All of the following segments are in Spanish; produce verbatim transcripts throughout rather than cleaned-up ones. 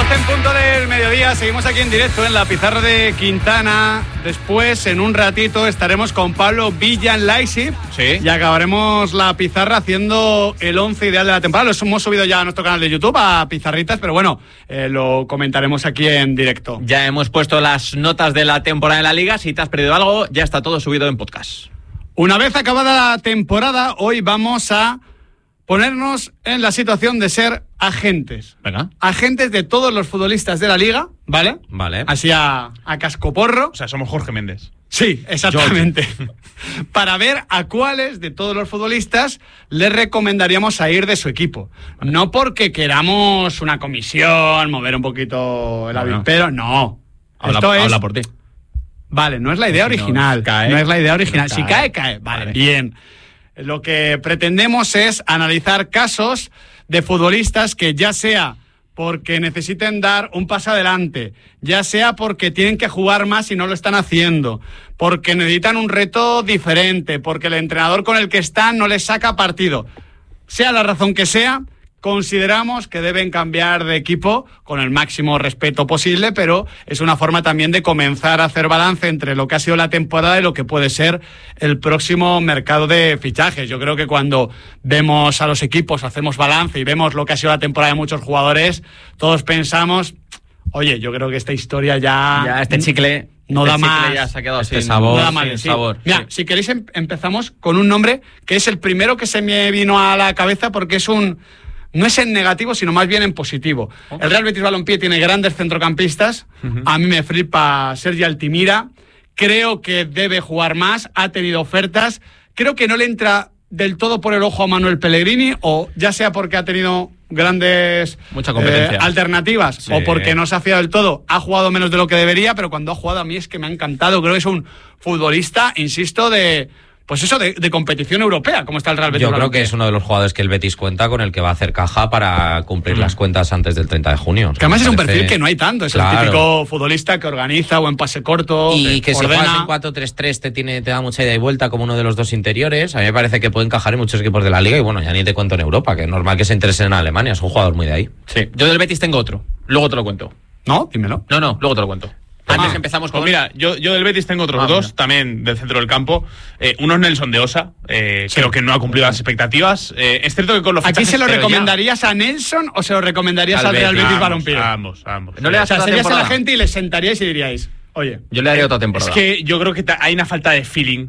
doce en punto del mediodía, seguimos aquí en directo en la pizarra de Quintana. Después, en un ratito, estaremos con Pablo Villa en Leipzig. Sí. Y acabaremos la pizarra haciendo el once ideal de la temporada. Lo hemos subido ya a nuestro canal de YouTube, a Pizarritas, pero bueno, eh, lo comentaremos aquí en directo. Ya hemos puesto las notas de la temporada en la Liga. Si te has perdido algo, ya está todo subido en podcast. Una vez acabada la temporada, hoy vamos a ponernos en la situación de ser agentes. Venga. Agentes de todos los futbolistas de la Liga, ¿vale? Vale. Así a, a cascoporro. O sea, somos Jorge Méndez. Sí, exactamente. Para ver a cuáles de todos los futbolistas les recomendaríamos a ir de su equipo. Vale. No porque queramos una comisión, mover un poquito el avispero, no. Habla, Esto es... habla por ti. Vale, no es la idea Si original. cae, no es la idea original. no Si cae, cae. Vale, vale, bien. Lo que pretendemos es analizar casos de futbolistas que ya sea porque necesiten dar un paso adelante, ya sea porque tienen que jugar más y no lo están haciendo, porque necesitan un reto diferente, porque el entrenador con el que están no les saca partido. Sea la razón que sea, consideramos que deben cambiar de equipo con el máximo respeto posible, pero es una forma también de comenzar a hacer balance entre lo que ha sido la temporada y lo que puede ser el próximo mercado de fichajes. Yo creo que cuando vemos a los equipos, hacemos balance y vemos lo que ha sido la temporada de muchos jugadores, todos pensamos, oye, yo creo que esta historia ya... Ya este chicle... No este da chicle más. Ya se ha quedado este sin sabor. No da más, sin sí. sabor. Mira, Sí. si queréis em- empezamos con un nombre que es el primero que se me vino a la cabeza porque es un... No es en negativo, sino más bien en positivo. El Real Betis Balompié tiene grandes centrocampistas. Uh-huh. A mí me flipa Sergi Altimira. Creo que debe jugar más. Ha tenido ofertas. Creo que no le entra del todo por el ojo a Manuel Pellegrini, o ya sea porque ha tenido grandes Mucha competencia. eh, alternativas, Sí. o porque no se ha fiado del todo. Ha jugado menos de lo que debería, pero cuando ha jugado a mí es que me ha encantado. Creo que es un futbolista, insisto, de... Pues eso, de, de competición europea, como está el Real Betis. Yo creo que es uno de los jugadores que el Betis cuenta con el que va a hacer caja para cumplir mm. las cuentas antes del treinta de junio. O sea, que además es parece... un perfil que no hay tanto. Es claro. El típico futbolista que organiza, buen pase corto, y que, que si ordena. juegas en cuatro tres tres te, tiene, te da mucha ida y vuelta como uno de los dos interiores. A mí me parece que puede encajar en muchos equipos de la Liga y bueno, ya ni te cuento en Europa, que es normal que se interesen en Alemania. Es un jugador muy de ahí. Sí. Yo del Betis tengo otro. Luego te lo cuento. ¿No? Dímelo. No, no, luego te lo cuento. Antes ah, empezamos con... Pues mira, yo, yo del Betis tengo otros ah, dos, mira. también del centro del campo. Eh, uno es Nelson de Osa, eh, sí. creo que no ha cumplido las expectativas. Eh, es cierto que con los ¿Aquí se lo recomendarías ya... a Nelson o se lo recomendarías al, al Real Betis Balompié? Ambos, ambos. No le das o sea, serías a la gente y les sentaríais y diríais, oye... Yo le daría otra temporada. Es que yo creo que hay una falta de feeling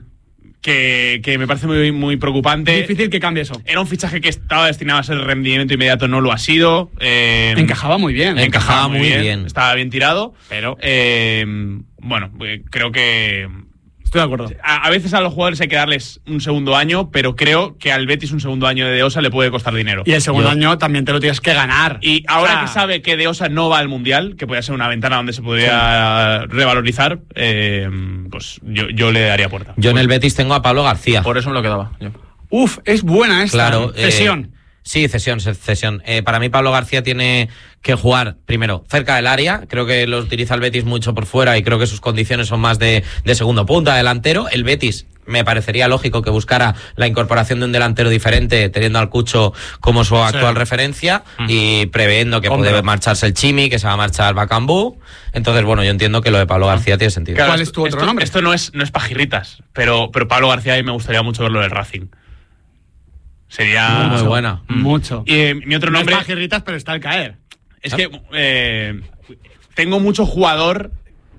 que, que me parece muy, muy preocupante. Es difícil que cambie eso. Era un fichaje que estaba destinado a ser rendimiento inmediato, no lo ha sido. Eh, encajaba muy bien. Encajaba, encajaba muy bien, bien. Estaba bien tirado, pero eh, bueno, creo que... Estoy de acuerdo. A, a veces a los jugadores hay que darles un segundo año, pero creo que al Betis un segundo año de De Osa le puede costar dinero. Y el segundo Yo. año también te lo tienes que ganar. Y ahora o sea... que sabe que De Osa no va al Mundial, que puede ser una ventana donde se podría sí. revalorizar, eh, pues yo, yo le daría puerta. Yo en el Betis tengo a Pablo García. Por eso me lo quedaba. Yo. Uf, es buena esta. Claro. Cesión. Eh, Sí, cesión, cesión. Eh, para mí Pablo García tiene que jugar, primero, cerca del área. Creo que lo utiliza el Betis mucho por fuera y creo que sus condiciones son más de, de segundo punta, delantero. El Betis me parecería lógico que buscara la incorporación de un delantero diferente, teniendo al Cucho como su actual sí. referencia mm. y previendo que Hombre. puede marcharse el Chimi, que se va a marchar Bacambú. Entonces, bueno, yo entiendo que lo de Pablo García tiene sentido. Claro, ¿Cuál es tu otro esto, nombre? Esto no es, no es pajirritas, pero, pero Pablo García a mí me gustaría mucho verlo en el Racing. Sería muy mucho, buena. Mucho. Y eh, mi otro nombre. No es pajirritas, pero está al caer. Es ¿Ah? que eh, tengo mucho jugador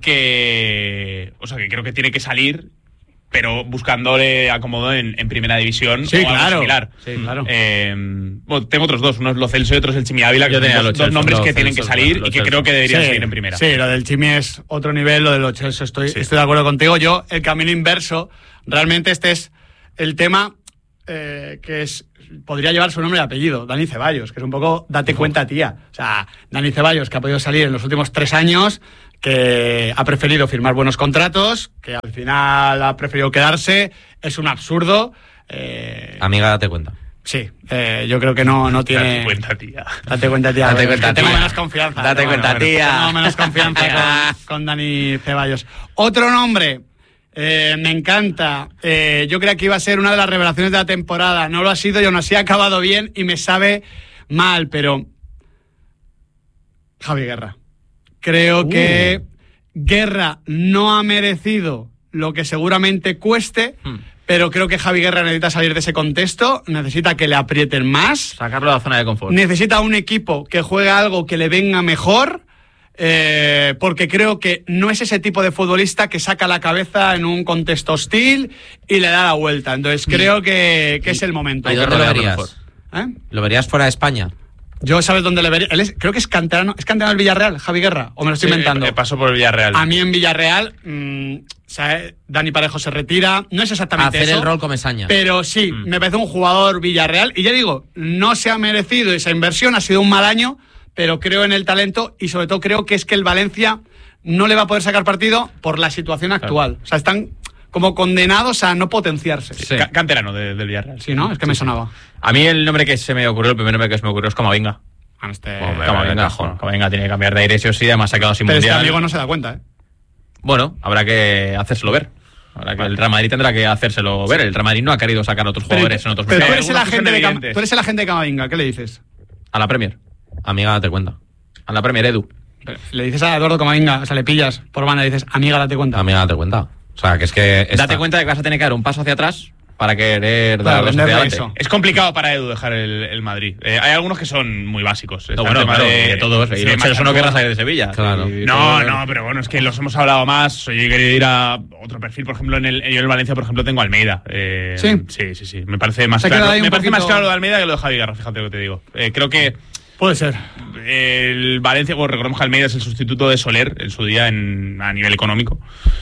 que. O sea, que creo que tiene que salir, pero buscándole acomodo en, en primera división. Sí, o algo claro. similar. Sí, claro. Eh, bueno, tengo otros dos. Uno es Lo Celso y otro es el Chimi Ávila, que son dos, Celso, dos nombres Lo que Celso, tienen que salir Lo y que Celso. creo que deberían sí, seguir en primera. Sí, lo del Chimi es otro nivel, lo del Lo Celso estoy, sí. estoy de acuerdo contigo. Yo, el camino inverso, realmente este es el tema eh, que es. Podría llevar su nombre y apellido, Dani Ceballos, que es un poco date cuenta, tía. O sea, Dani Ceballos, que ha podido salir en los últimos tres años, que ha preferido firmar buenos contratos, que al final ha preferido quedarse, es un absurdo. Eh... Amiga, date cuenta. Sí, eh, yo creo que no, no tiene... Date cuenta, tía. Date cuenta, tía. Date cuenta, tengo tía. menos confianza. Date no, cuenta, bueno, tía. Tengo menos confianza con, con Dani Ceballos. Otro nombre... Eh, me encanta. Eh, yo creía que iba a ser una de las revelaciones de la temporada. No lo ha sido y aún así ha acabado bien y me sabe mal, pero Javi Guerra. Creo Uh. que Guerra no ha merecido lo que seguramente cueste, Hmm. pero creo que Javi Guerra necesita salir de ese contexto, necesita que le aprieten más, Sacarlo de la zona de confort. necesita un equipo que juegue algo que le venga mejor, eh, porque creo que no es ese tipo de futbolista que saca la cabeza en un contexto hostil y le da la vuelta. Entonces creo que, que es el momento. ¿Y que dónde lo rodearlo verías? ¿Eh? ¿Lo verías fuera de España? Yo, ¿sabes dónde le vería? Él es- creo que es canterano, ¿es canterano del Villarreal, Javi Guerra? ¿O me lo estoy Sí, inventando? eh, pasó por el Villarreal. A mí en Villarreal, mmm, o sea, eh, Dani Parejo se retira, no es exactamente Hacer eso, el rol Comesaña. pero sí, Mm. me parece un jugador Villarreal, y ya digo, no se ha merecido esa inversión, ha sido un mal año, pero creo en el talento, y sobre todo creo que es que el Valencia no le va a poder sacar partido por la situación actual. O sea, están como condenados a no potenciarse. Sí. Ca- canterano de- del Villarreal. Sí, ¿no? Es que me sonaba. A mí el nombre que se me ocurrió, el primer nombre que se me ocurrió es Camavinga. Ah, este- Hombre, Camavinga, cajón. Camavinga tiene que cambiar de aire, sí o sí, además se ha quedado sin Pero este mundial. amigo no se da cuenta, ¿eh? Bueno, habrá que hacérselo ver. Habrá que el Real Madrid tendrá que hacérselo ver. El Real Madrid no ha querido sacar a otros jugadores en otros pero tú mercados. eres, el algunos que son agente de Cam- evidentes. tú eres el agente de Camavinga, ¿qué le dices? A la Premier. Amiga, date cuenta. A la Premier, Edu. Le dices a Eduardo Camavinga, o sea, le pillas por banda y dices, amiga, date cuenta. Amiga, date cuenta. O sea, que es que... esta- Date cuenta de que vas a tener que dar un paso hacia atrás para querer Para dar dos hacia venderle adelante. eso. Es complicado para Edu dejar el, el Madrid. Eh, hay algunos que son muy básicos. Está No, el bueno, tema claro, de- de todos. sí, Y de de hecho, eso no Mataró. querrá salir de Sevilla. Claro. Y- No, todo- no, pero bueno, es que los hemos hablado más. Yo he querido ir a otro perfil, por ejemplo, en el, yo en el Valencia, por ejemplo, tengo a Almeida. Eh, ¿Sí? Sí, sí, sí. Me parece más Se ha claro. quedado ahí Me un parece poquito- más claro lo de Almeida que lo de Javi Guerra, fíjate lo que te digo. Eh, creo que Puede ser. el Valencia, bueno, recordemos que Almeida es el sustituto de Soler en su día en, a nivel económico.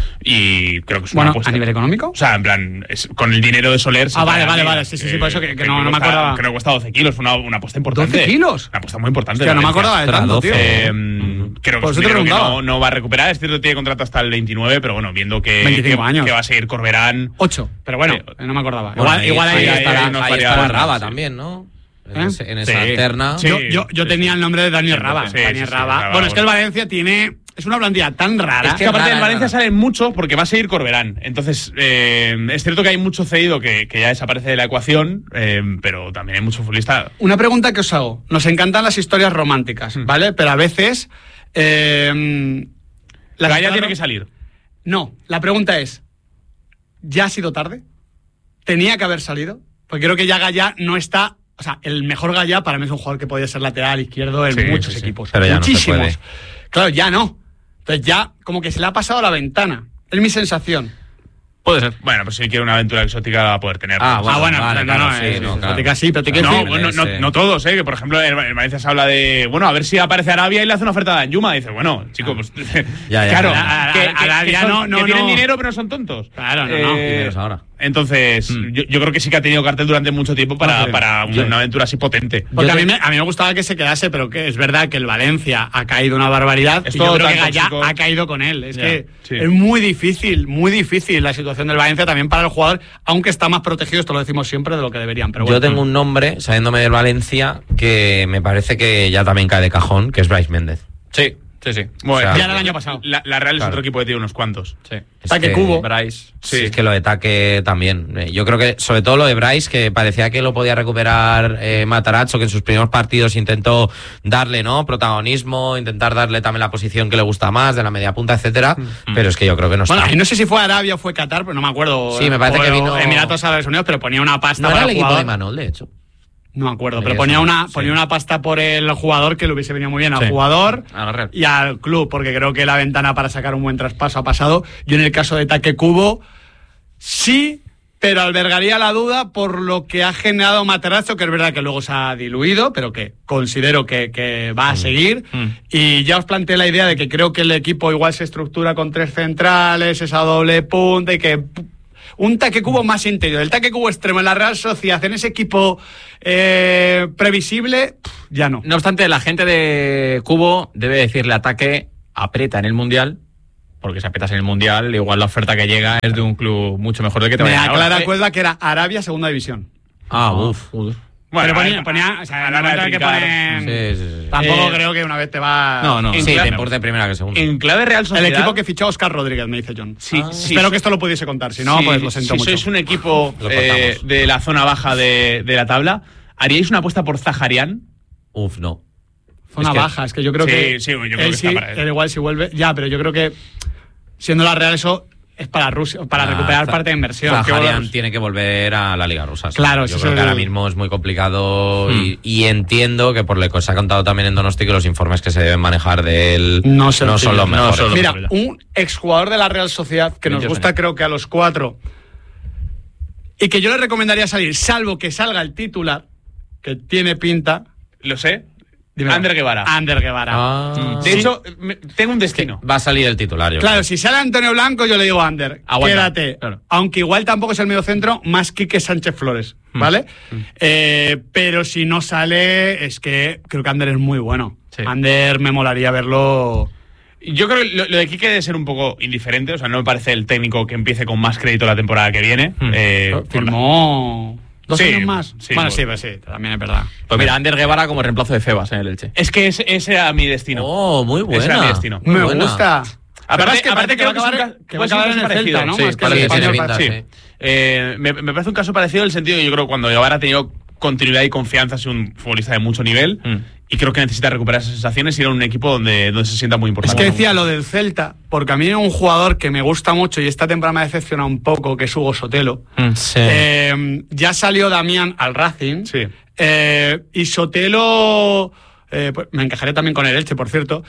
Y creo que es una Bueno, apuesta. ¿a nivel económico? O sea, en plan, es- con el dinero de Soler. se Ah, trae vale, a vale, Almeida. vale, sí, sí, sí, por eso que- que no- creo no me cuesta- acordaba. Creo que cuesta doce kilos, fue una, una apuesta importante. ¿doce kilos? Una apuesta muy importante. Hostia, de no me Valencia. acordaba de Ostras, tanto, doce. tío. Eh, creo que Por es eso un te dinero que preguntaba. no, no va a recuperar. Es cierto que tiene contrato hasta el veintinueve, pero bueno, viendo que, veinticinco que, años. que va a seguir Corberán. Ocho, pero bueno, Sí. eh, no me acordaba. Bueno, igual igual ahí, ahí- estará. ahí ahí nos está variaba, la Raba sí. también, ¿no? En, ¿Eh? ese- en esa Sí. alterna. Sí. Yo, yo, yo tenía el nombre de Daniel Sí, Raba. sí, Daniel sí, sí, Raba. Raba, Bueno, es que el bueno. Valencia tiene. Es una plantilla tan rara. Es que aparte rara, del Valencia rara. salen muchos porque va a seguir Corberán. Entonces, eh, es cierto que hay mucho cedido que, que ya desaparece de la ecuación, eh, pero también hay mucho futbolista. Una pregunta que os hago. Nos encantan las historias románticas, Hmm. ¿vale? Pero a veces. Eh, las Gaya historias tiene rom- que salir. No, la pregunta es: ¿ya ha sido tarde? ¿Tenía que haber salido? Porque creo que ya Gaya no está. O sea, el mejor Gaya para mí es un jugador que podía ser lateral izquierdo en Sí, muchos sí, sí. equipos. Pero ya no se Muchísimos. puede. Claro, ya no. Entonces ya como que se le ha pasado la ventana. Es mi sensación. Puede ser. Bueno, pues si quiere una aventura exótica la va a poder tener. Ah, Ah, bueno, vale, no, claro, no, sí, eh, no, claro. exótica sí, pero te quiero No, decir- bueno, no, sí. no todos, ¿eh? Que por ejemplo, en en Valencia se habla de. Bueno, a ver si aparece Arabia y le hace una oferta a Danjuma. Dice, bueno, chico, pues. Ya, ya, claro, ya. que, A- a- que- Arabia que son- no, no, que tienen no. dinero, pero no son tontos. Claro, no, no. Eh, Y menos ahora. Entonces, Mm. yo, yo creo que sí que ha tenido cartel durante mucho tiempo para, No, sí. para una, Yo- una aventura así potente. Porque Yo a mí, te- me, a mí me gustaba que se quedase, pero que es verdad que el Valencia ha caído una barbaridad. Es y yo todo creo que tan Gaya tóxico. ha caído con él. Es Ya, que sí. es muy difícil, muy difícil la situación del Valencia también para el jugador, aunque está más protegido, esto lo decimos siempre, de lo que deberían. Pero bueno. Yo tengo un nombre, saliéndome del Valencia, que me parece que ya también cae de cajón, que es Bryce Méndez. Sí, sí, sí. Bueno, O sea, ya era el año pasado. La, la Real es Claro. otro equipo que tiene unos cuantos. Sí. Es Taque que- Cubo. Bryce. Sí, es que lo de Taque también. Eh, Yo creo que, sobre todo lo de Bryce, que parecía que lo podía recuperar eh, Matarazzo, que en sus primeros partidos intentó darle, ¿no?, protagonismo, intentar darle también la posición que le gusta más, de la media punta, etcétera. Pero es que yo creo que no está. Bueno, y no sé si fue Arabia o fue Qatar, pero no me acuerdo. Sí, me parece O- que vino- Emiratos Árabes Unidos, pero ponía una pasta no para era el el equipo jugador. de Manol, de hecho. No me acuerdo, Sí, pero eso ponía no, una, sí. ponía una pasta por el jugador que le hubiese venido muy bien al Sí. jugador A la Real. y al club, porque creo que la ventana para sacar un buen traspaso ha pasado. Yo en el caso de Taque Cubo, sí, pero albergaría la duda por lo que ha generado Materazzo, que es verdad que luego se ha diluido, pero que considero que, que va a seguir. Mm. Y ya os planteé la idea de que creo que el equipo igual se estructura con tres centrales, esa doble punta y que un Taque Cubo más interior. El Taque Cubo extremo en la Real Sociedad, en ese equipo eh, previsible, pff, ya no. No obstante, la gente de Cubo debe decirle a Taque, aprieta en el Mundial, porque si aprietas en el Mundial, igual la oferta que llega es de un club mucho mejor del que te Me vaya a llegar aclara ahora. Cuelva que era Arabia segunda división. Ah, uff. Uf. Pero ponía, a- ponía, o sea, a en la el hora momento de en el que trincar. ponen... Sí, sí, sí. Tampoco Eh, creo que una vez te va... No, no. En Sí, clave- mejor de primera que segunda. En clave Real El Sociedad. equipo que fichó a Oscar Rodríguez, me dice John. Sí, Ah. sí, Espero sí. que esto lo pudiese contar, si no, Sí, pues lo siento si mucho. sois un equipo Lo eh, cortamos. de la zona baja de, de la tabla, ¿haríais una apuesta por Zaharian? Uf, no. Zona Es que- baja, es que yo creo Sí, que. sí, yo creo él que sí, está para él. él igual si vuelve. Ya, pero yo creo que siendo la Real eso es para Rusia, para Ah, recuperar Za- parte de inversión. Que Zaharian vuelva- tiene que volver a la Liga Rusa. sí. Claro, yo ese creo es que el- ahora mismo es muy complicado Hmm. y, y entiendo que por lo que se ha contado también en Donosti que los informes que se deben manejar de él No no, sencillo. son los No mejores. son los Mira, mejores. un exjugador de la Real Sociedad que nos Yo gusta, sé. creo que a los cuatro, y que yo le recomendaría salir, salvo que salga el titular, que tiene pinta. Lo sé. Dímelo. Ander Guevara. Ander Guevara. Ah. De Sí. hecho, me- tengo un destino. Va a salir el titular, yo Claro, creo. si sale Antonio Blanco, yo le digo Ander, Aguanta, quédate. claro. Aunque igual tampoco es el medio centro, más Quique Sánchez Flores, ¿vale? Eh, pero si no sale, es que creo que Ander es muy bueno. Sí. Ander me molaría verlo. Yo creo que lo, lo de Quique debe ser un poco indiferente. O sea, no me parece el técnico que empiece con más crédito la temporada que viene. Hmm. Eh, por la- Firmó dos Sí, años más. sí, bueno, bueno. sí, pues sí, también es verdad. Pues mira, Ander Guevara como reemplazo de Febas en el Elche. Es que ese, ese era mi destino. Oh, muy buena. Ese era mi destino. Muy Me buena. gusta. Aparte, Además que aparte parece que va creo a que es un acabar, ca- que va a puede ser acabar un en el caso Celta, parecido. ¿no? Sí, Más que parece el que español, tiene pinta, parece. sí. Eh, me, me parece un caso parecido en el sentido de yo creo que cuando Guevara ha tenido continuidad y confianza, ha sido un futbolista de mucho nivel Mm. y creo que necesita recuperar esas sensaciones y ir a un equipo donde, donde se sienta muy Es importante. que decía lo del Celta, porque a mí hay un jugador que me gusta mucho y esta temporada me ha decepcionado un poco, que es Hugo Sotelo. Sí. Eh, ya salió Damián al Racing. Sí. Eh, y Sotelo. eh, pues me encajaré también con el Elche, por cierto.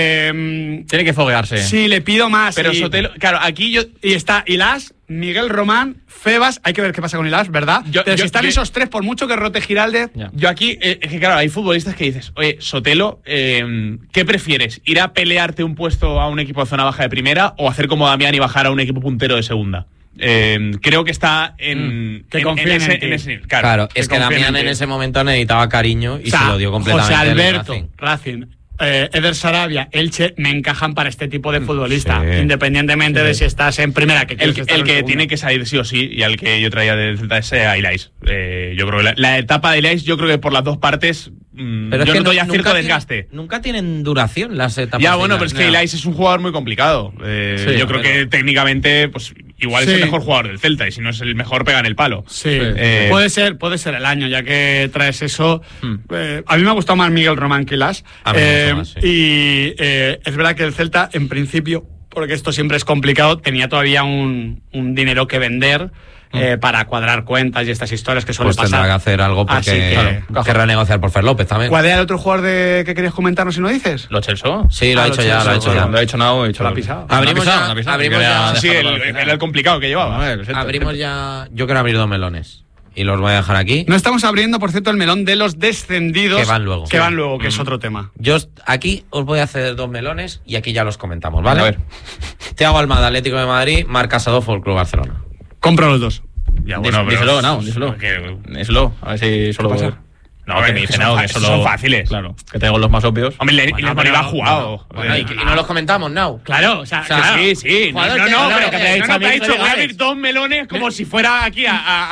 Eh, Tiene que foguearse. sí, le pido más. Pero y, Sotelo, claro, aquí yo. y está Ilás, Miguel Román, Febas. Hay que ver qué pasa con Ilás, ¿verdad? Yo- Pero yo- si están yo- esos tres, por mucho que rote Giraldez. Ya. Yo aquí, eh, es que claro, hay futbolistas que dices, oye, Sotelo, eh, ¿qué prefieres? ¿Ir a pelearte un puesto a un equipo de zona baja de primera o hacer como Damián y bajar a un equipo puntero de segunda? Eh, creo que está en, que en- confíen en, ese, en ti. en ese nivel. Claro, Claro, es que confíen Damián en ti. ese momento necesitaba cariño y O sea, se lo dio completamente. José el Alberto, Racing. Racing, eh, Eder Sarabia, Elche, me encajan para este tipo de futbolista, sí. independientemente de si estás en primera, que El, quieres que- estar el en que segunda. tiene que salir sí o sí, y al que yo traía del Celta es a Ilais. Eh, yo creo que la, la etapa de Ilais, yo creo que por las dos partes, mm, Pero es yo que noto no- ya nunca cierto tiene- desgaste. Nunca tienen duración las etapas. Ya, de bueno, Ilais. pero es que Ya. Ilais es un jugador muy complicado. Eh, Sí, yo creo pero- que técnicamente, pues igual Sí. es el mejor jugador del Celta, y si no es el mejor, pega en el palo. Sí, Eh, puede ser, puede ser el año, ya que traes eso. Hmm. Eh, a mí me ha gustado más Miguel Román que Las. A mí mucho más, sí. Y eh, es verdad que el Celta, en principio, porque esto siempre es complicado, tenía todavía un, un dinero que vender eh, para cuadrar cuentas y estas historias que suele Pues pasar. tendrá que hacer algo Así porque que- querrá negociar por Fer López también. ¿Cuál era el otro jugador de, que querías comentarnos si no dices? ¿Lo Chelsea? Sí, lo Ah, ha lo hecho ya, Chelsea, lo ha hecho bueno. ya. Lo ha hecho Nao y Lo ha pisado. Abrimos Lo ha pisado, ya- lo ha pisado, abrimos que ya- quería Sí, dejarlo el, para el el- final. el complicado que llevaba. Vale, perfecto, Abrimos perfecto. ya. Yo quiero abrir dos melones. Y los voy a dejar aquí. No estamos abriendo, por cierto, el melón de los descendidos. Que van luego. Que Sí. van luego, que es otro tema. Yo aquí os voy a hacer dos melones y aquí ya los comentamos, ¿vale? A ver. Thiago Almada, Atlético de Madrid, Marc Adolfo, el Club Barcelona. Compro los dos. Ya, Díselo, pero- díselo, Nao, díselo. que- Díselo, a ver si solo. pasa? No, que me que dice son Nao, fa- que solo. son fáciles. Claro, que tengo los más obvios. Hombre, le, Bueno, le pero- ha jugado. bueno, Eh, y, y no los comentamos, Nau. Claro, o sea, O sea, claro. Sí, sí. No, Jugador no, que- no, claro, pero que que te ha no, dicho no, a te ha mí dicho, que voy a legales. abrir dos melones como si fuera aquí a,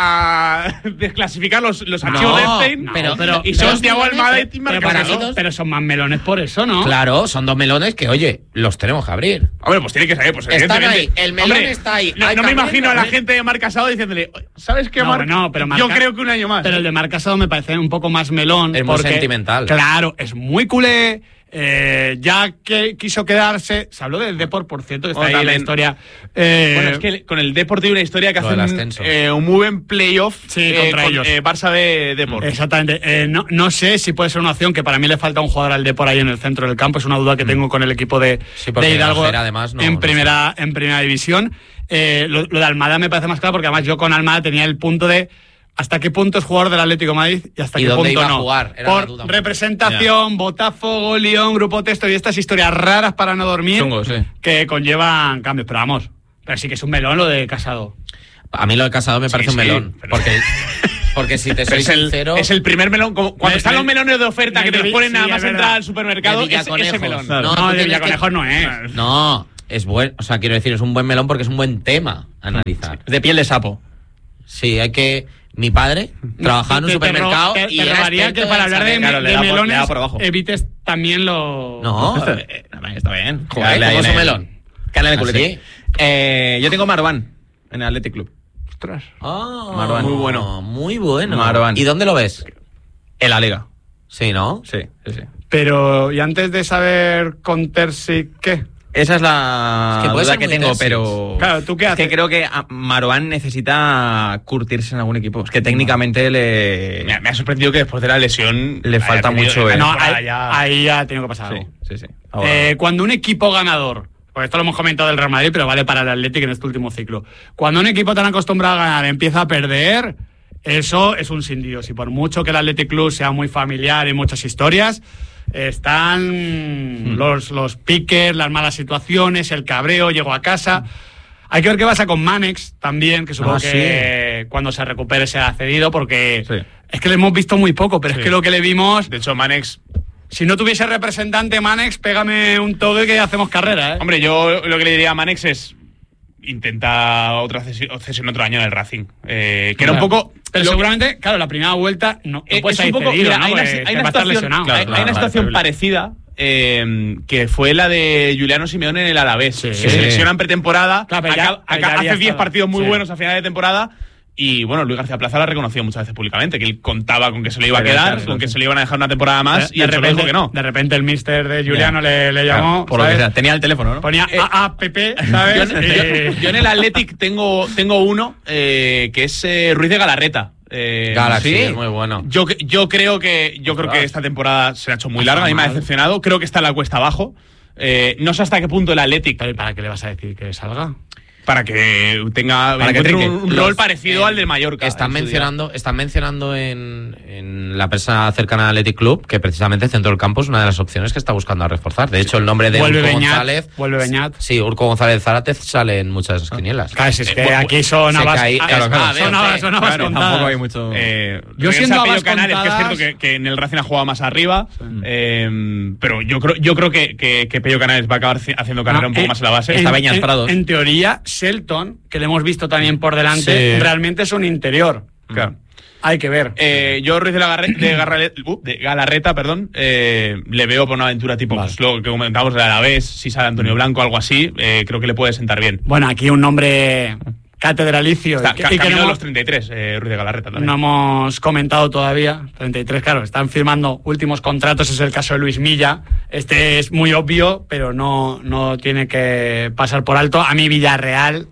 a- a desclasificar los, los archivos No, de Epstein. pero- pero- y son pero- Thiago Almada y Pero, Marc para Marc mí- Adolfo. pero son más melones por eso, ¿no? Claro, son dos melones que, oye, los tenemos que abrir. Hombre, pues tiene que saber, pues Están evidentemente. ahí, el melón Hombre, está ahí. No, Hay no me que imagino a la abrirlo, gente de Marc Casado diciéndole, ¿sabes qué, No, Marc? no, pero Yo Marc- creo que un año más. Pero el de Marc Casado me parece un poco más melón. Es muy porque, sentimental. Claro, es muy culé. eh, ya que quiso quedarse. Se habló del Depor, por cierto, que está Bueno, ahí la también. historia. Eh, Bueno, es que con el Depor tiene una historia que Lo del hacen ascenso. eh, un muy buen playoff Sí, eh, contra con ellos. eh, Barça de Depor. Exactamente. Eh, no, no sé si puede ser una opción, que para mí le falta un jugador al Depor ahí en el centro del campo. Es una duda que tengo con el equipo de, Sí, porque de Hidalgo Grajera, además, no- en, no primera, en primera división. Eh, lo, lo de Almada me parece más claro, porque además yo con Almada tenía el punto de hasta qué punto es jugador del Atlético de Madrid y hasta ¿Y qué dónde punto iba a no. jugar? Era la Por duda. representación, Botafogo, León, Grupo Texto y estas historias raras para no dormir Chungo, sí. que conllevan cambios. Pero vamos, pero sí que es un melón lo de Casado. A mí lo de Casado me Sí, parece un sí, melón. pero- Porque, porque si te Pero soy es, el, sincero. es el primer melón. como- Cuando Me- están me- los melones de oferta me- que te los sí, ponen nada es más verdad. entrar al supermercado, De es, ese Villaconejos. melón. No, No, tú de tienes Villaconejos que- no es. No, es bueno. O sea, quiero decir, es un buen melón porque es un buen tema a analizar. De piel de sapo. Sí, hay que. Mi padre trabajaba en un Te- te ro- supermercado te- y te era rogaría experto que para en hablar de, saber- Claro, le de da por- le melones da por abajo. evites también lo... No, Eh, también está bien. Joder, Darle ahí ¿cómo es en un el- melón? Cala en el ¿Ah, culete. sí? Eh, yo tengo Marwan en el Athletic Club. Ostras. Ah, Marwan. Muy bueno. Muy bueno. Marwan. ¿Y dónde lo ves? En la liga. Sí, ¿no? Sí, sí, sí. Pero, ¿y antes de saber con Terzic qué? Esa es la Es que puede duda ser que muy tengo, Terzic. pero... Claro, ¿tú qué es haces? que creo que a- Marouane necesita curtirse en algún equipo. Es que técnicamente le... Me, ha- me ha sorprendido que después de la lesión Le haya falta tenido- mucho, la eh. No, temporada ahí, ya- ahí ya ha tenido que pasar Sí, algo. sí, sí. Ahora- Eh, cuando un equipo ganador, porque esto lo hemos comentado del Real Madrid, pero vale para el Athletic en este último ciclo. Cuando un equipo tan acostumbrado a ganar empieza a perder, eso es un sin Dios. Y por mucho que el Athletic Club sea muy familiar y muchas historias, están los, los piques, las malas situaciones, el cabreo, llego a casa. Hay que ver qué pasa con Manex también, que supongo Ah, que cuando se recupere será cedido, porque Sí. es que le hemos visto muy poco, pero Sí. es que lo que le vimos... De hecho, Manex. Si no tuviese representante Manex, pégame un toque que hacemos carrera, ¿eh? Hombre, yo lo que le diría a Manex es. Intenta otra cesión, cesión otro año en el Racing. Eh, que era un Claro. poco. Pero lo- seguramente, claro, la primera vuelta no, no Eh, puedes es un ir poco, cedido, mira, ¿no? hay una, Porque hay te una va a estar situación, lesionado. claro, hay, Claro, hay una claro, situación terrible. parecida eh, que fue la de Juliano Simeone en el Alavés. Sí. Que se lesiona en pretemporada, Claro, pero ya- acá- pero acá ya había hace diez estado. partidos muy Sí. buenos a final de temporada. Y bueno, Luis García Plaza lo ha reconocido muchas veces públicamente, que él contaba con que se le iba a Quería quedar, dejarlo, con que sí. se le iban a dejar una temporada más, de, y el Cholo repente, dijo que no. de repente el mister de Juliano Ya. le, le Claro, llamó, por lo que ¿sabes? sea. Tenía el teléfono, ¿no? Ponía Eh, A A P P, Yo, ¿sabes? yo- Eh, yo en el Athletic tengo, tengo uno eh, que es eh, Ruiz de Galarreta. Eh, Galaxy, sí. es muy bueno. Yo, yo creo que yo creo que esta temporada se ha hecho muy larga, a mí me ha decepcionado, creo que está en la cuesta abajo. Eh, no sé hasta qué punto el Athletic pero ¿para qué le vas a decir que salga? para que tenga Para que encuentre trinque. un, un Los- rol parecido eh, al del Mallorca. Están en su día. mencionando, están mencionando en, en la prensa cercana al Athletic Club que precisamente el centro del campo es una de las opciones que está buscando a reforzar. De hecho, el nombre de Vuelve Urco Beñat, González. vuelve Beñat. Sí, Urco González Zárate sale en muchas de esas quinielas. Claro, si es Eh, que bu- aquí sonabas... caí- ah, claro, claro. ah, sonabas, Sí, sonabas claro, contadas. Tampoco hay mucho... Eh, Yo regresa siendo Pello habas Canales, que es contadas- cierto que, que en el Racing ha jugado más arriba, eh, pero yo creo, yo creo que, que, que Pello Canales va a acabar ci- haciendo carrera No, un poco en- más en la base. Está en- Beñat en- Prados. En teoría, Shelton, que le hemos visto también por delante, Sí. realmente es un interior. Claro. Hay que ver. Eh, yo Ruiz de, la Garre- de, Garrale- uh, de Galarreta, perdón, eh, le veo por una aventura tipo Vale. pues, lo que comentábamos del Alavés, si sale Antonio Blanco, algo así, eh, creo que le puede sentar bien. Bueno, aquí un nombre catedralicio. Está y que, ca- y que camino no, de hemos, los treinta y tres, eh, Ruiz de Galarreta también. no hemos comentado todavía. treinta y tres, claro, están firmando últimos contratos. Es el caso de Luis Milla. Este es muy obvio, pero no, no tiene que pasar por alto. A mí Villarreal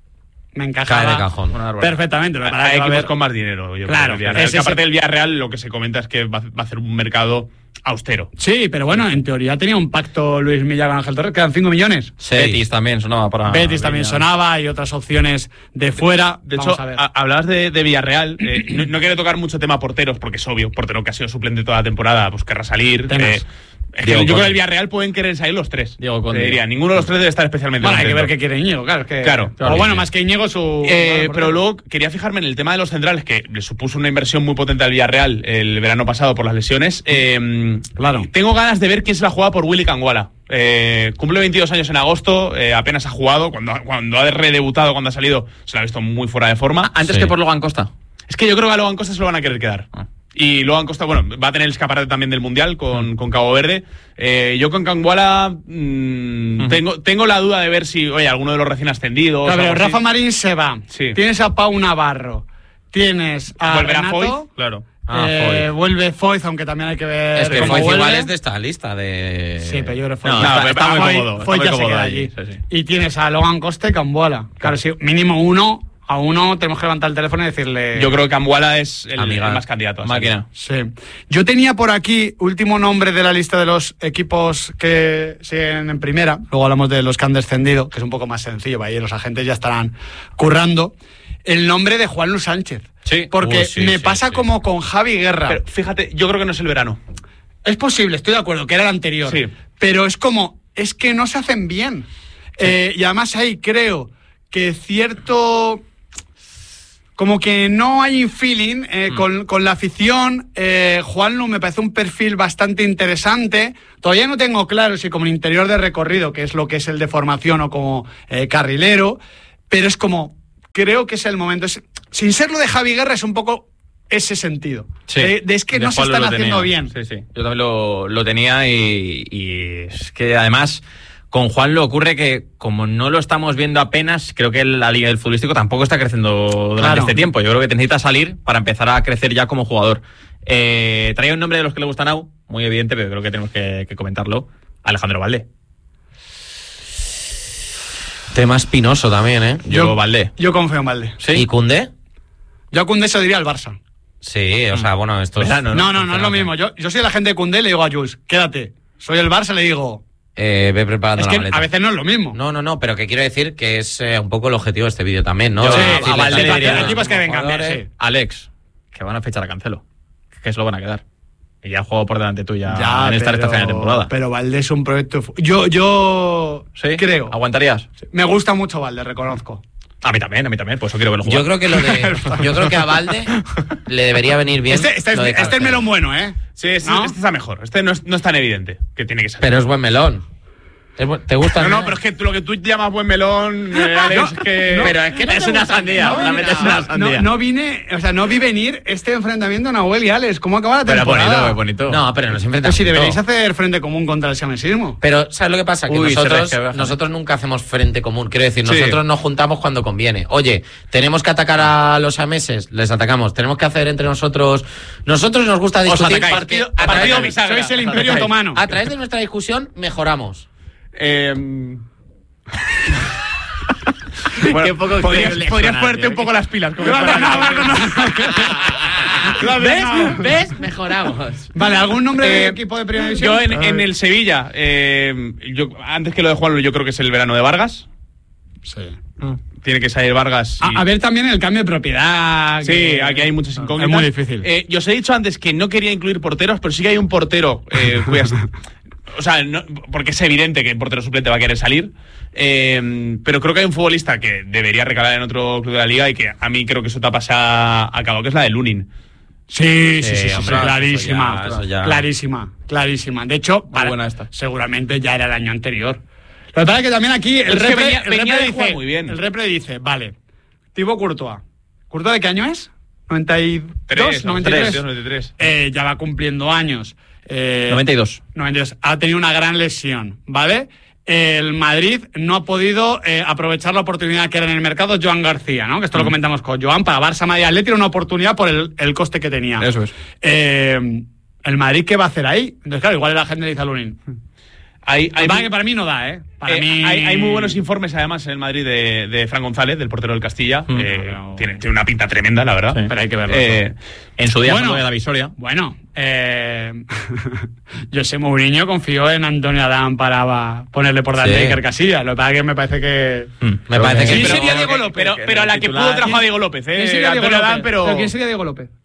me encajaba Cae de cajón. Una barbaridad. perfectamente. Lo que pasa es Hay que va a equipos haber- con más dinero. Yo Claro, creo, el Villarreal. es Que ese- aparte del Villarreal, lo que se comenta es que va, va a hacer un mercado austero. Sí, pero bueno, en teoría tenía un pacto Luis Milla con Ángel Torres. Quedan cinco millones. Betis también sonaba para... Betis también sonaba y otras opciones de fuera. De Vamos hecho, a ver. a- hablabas de, de Villarreal. eh, no, no quiero tocar mucho tema porteros, porque es obvio. Portero que ha sido suplente toda la temporada, pues querrá salir. Tenas. eh, es que Diego yo creo que Conde. el Villarreal pueden querer salir los tres. Diego Conde. Te diría, ninguno de los tres debe estar especialmente Bueno, hay que ver contento. qué quiere Íñigo, claro. Es que, Claro, o claro. bueno, más que Íñigo, su. Eh, su- pero luego quería fijarme en el tema de los centrales, que le supuso una inversión muy potente al Villarreal el verano pasado por las lesiones. Eh, Claro. Tengo ganas de ver quién se la juega por Willy Canguala. Eh, cumple veintidós años en agosto, eh, apenas ha jugado. Cuando, cuando ha redebutado, cuando ha salido, se la ha visto muy fuera de forma. Antes Sí. que por Logan Costa. Es que yo creo que a Logan Costa se lo van a querer quedar. Ah. Y Logan Costa, bueno, va a tener el escaparate también del Mundial con, con Cabo Verde. Eh, yo con Canguala mm, Ujú. tengo, tengo la duda de ver si, oye, alguno de los recién ascendidos. Claro, pero algo así. Rafa Marín se va. Sí. Tienes a Pau Navarro. Tienes a. Volverá Renato, Foyt, claro. Ah, eh, Foyt. vuelve Foyt, aunque también hay que ver. Es que cómo Foyt vuelve. igual es de esta lista de... Sí, pero yo creo que Foyt. No, ya- está- está muy Foyt- cómodo, está Foyt muy ya se cómodo queda ahí, allí. sí, sí. Y tienes a Logan Costa y Camboala. Claro, sí, mínimo uno. A uno tenemos que levantar el teléfono y decirle. Yo creo que Canguala es el, Amiga. el más candidato. a Máquina. salir. Sí. Yo tenía por aquí, último nombre de la lista de los equipos que siguen en primera. Luego hablamos de los que han descendido, que es un poco más sencillo, ahí los agentes ya estarán currando. El nombre de Juan Luis Sánchez. Sí. Porque Uh, sí, me sí, pasa sí. como con Javi Guerra. Pero fíjate, yo creo que no es el verano. Es posible, estoy de acuerdo, que era el anterior. Sí. Pero es como, es que no se hacen bien. Eh, y además ahí creo que cierto. Como que no hay feeling eh, Mm. con, con la afición. Eh, Juanlu me parece un perfil bastante interesante. Todavía no tengo claro si como interior de recorrido, que es lo que es el de formación, o como eh, carrilero. Pero es como, creo que es el momento. Es, sin ser lo de Javi Guerra, es un poco ese sentido. Sí. De, de es que De no se Juanlu están lo haciendo tenía. bien. Sí, sí. Yo también lo, lo tenía y, y es que además Con Juan lo ocurre que, como no lo estamos viendo apenas, creo que la liga del futbolístico tampoco está creciendo durante Claro. este tiempo. Yo creo que necesita salir para empezar a crecer ya como jugador. Eh, traía un nombre de los que le gustan a Nau, muy evidente, pero creo que tenemos que, que comentarlo. Alejandro Valde. Tema espinoso también, ¿eh? Yo, Yo- Valde. Yo confío en Valde. ¿Sí? ¿Y Koundé? Yo a Koundé se lo diría al Barça. Sí, o sea, bueno, esto es... ¿Verdad? No, no, no, es lo mismo. Yo, yo soy la gente de Koundé y le digo a Jules, quédate. Soy el Barça, le digo. Eh, ve preparando Es la que maleta. a veces no es lo mismo. No, no, no, pero que quiero decir que es eh, un poco el objetivo de este vídeo también, ¿no? Yo- Sí, De a decirle Valde también le a diría- los equipos que vengan, jugadores. sí. Alex, que van a fichar a Cancelo. Que se lo van a quedar. Y ya juego por delante tuya Ya, en esta pero, recta final de temporada. Pero Valde es un proyecto. fu- Yo, yo ¿Sí? creo. ¿Aguantarías? Me gusta mucho Valde, reconozco. A mí también, a mí también. Por eso quiero verlo jugar. Yo creo que lo de, yo creo que a Valde le debería venir bien. Este, este, es, lo de este es Cancelo. melón bueno, ¿eh? Sí, este, ¿No? este está mejor. Este no es, no es tan evidente que tiene que ser. Pero es buen melón. ¿Es bu- ¿Te gusta? No, el no, melón? pero es que tú- lo que tú llamas buen melón, eh, Alex, es que. Pero es que es una sandía. No, realmente es una no, sandía. no vine, o sea, no vi venir este enfrentamiento Nahuel y Alex. ¿Cómo acaba la Pero es temporada? bonito, es bonito. No, pero no siempre Pero si deberíais hacer frente común contra el siamesismo. Pero, ¿sabes lo que pasa? Que Uy, se nosotros, resquebraja. nosotros nunca hacemos frente común. Quiero decir, Sí. nosotros nos juntamos cuando conviene. Oye, tenemos que atacar a los ameses, les atacamos. Tenemos que hacer entre nosotros. Nosotros nos gusta discutir. atacáis. porque Partido- a través partido de- bisagra. Sois el Imperio Atacáis. Otomano. A través de nuestra discusión mejoramos. Eh, bueno, Qué poco podrías, creíble podrías suena, ponerte tío. un poco las pilas. como No, para- no, no, no, no. ¿Ves? ¿Ves? Mejoramos. Vale, ¿algún nombre de Eh, equipo de primera división? Yo en, en el Sevilla, eh, yo, antes que lo de Juan, yo creo que es el verano de Vargas. Sí. Tiene que salir Vargas. y- A, a ver también el cambio de propiedad. Sí, que- aquí hay muchas incógnitas. Es muy difícil. Eh, yo os he dicho antes que no quería incluir porteros, pero sí que hay un portero eh, cuyas- o sea, no- porque es evidente que el portero suplente va a querer salir. eh, pero creo que hay un futbolista que debería recalar en otro club de la liga y que a mí creo que su etapa se ha acabado, que es la de Lunin. Sí, sí, sí, sí, sí, hombre, clarísima. eso ya- eso ya- Clarísima, clarísima. De hecho, para- buena esta. seguramente ya era el año anterior. Lo que pasa es que también aquí el Es que repre, venía- el venía repre de jugar dice, muy bien. el repre dice, vale, Thibaut Courtois. ¿Courtois de qué año es? ¿noventa y dos? ¿noventa y tres? noventa y tres. Eh, ya va cumpliendo años. Eh, noventa y dos. noventa y dos. Ha tenido una gran lesión, ¿vale? El Madrid no ha podido eh, aprovechar la oportunidad que era en el mercado Joan García, ¿no? Que esto lo comentamos con Joan. Para Barça, Madrid, Atleti era una oportunidad por el, el coste que tenía. Eso es. Eh, ¿El Madrid qué va a hacer ahí? Entonces, claro, igual la gente le dice a Lunin. Hay, hay, Para, que para mí no da, ¿eh? Para eh, mí... hay, hay muy buenos informes, además, en el Madrid de, de Fran González, del portero del Castilla. Mm. Eh, Pero- tiene, tiene una pinta tremenda, la verdad. Sí. Pero hay que verlo. Eh, En su día, Bueno. bueno, de David Soria. Bueno, eh, José Mourinho confió en Antonio Adán para ponerle por delante Sí. a Iker Casillas. Lo que pasa es que me parece que... Me parece que ¿Quién pero- sería Diego López? Pero, pero a la que titular. pudo trajo a Diego López, ¿eh? ¿Quién sería Diego Antonio López? Adán, pero... ¿Quién sería Diego López?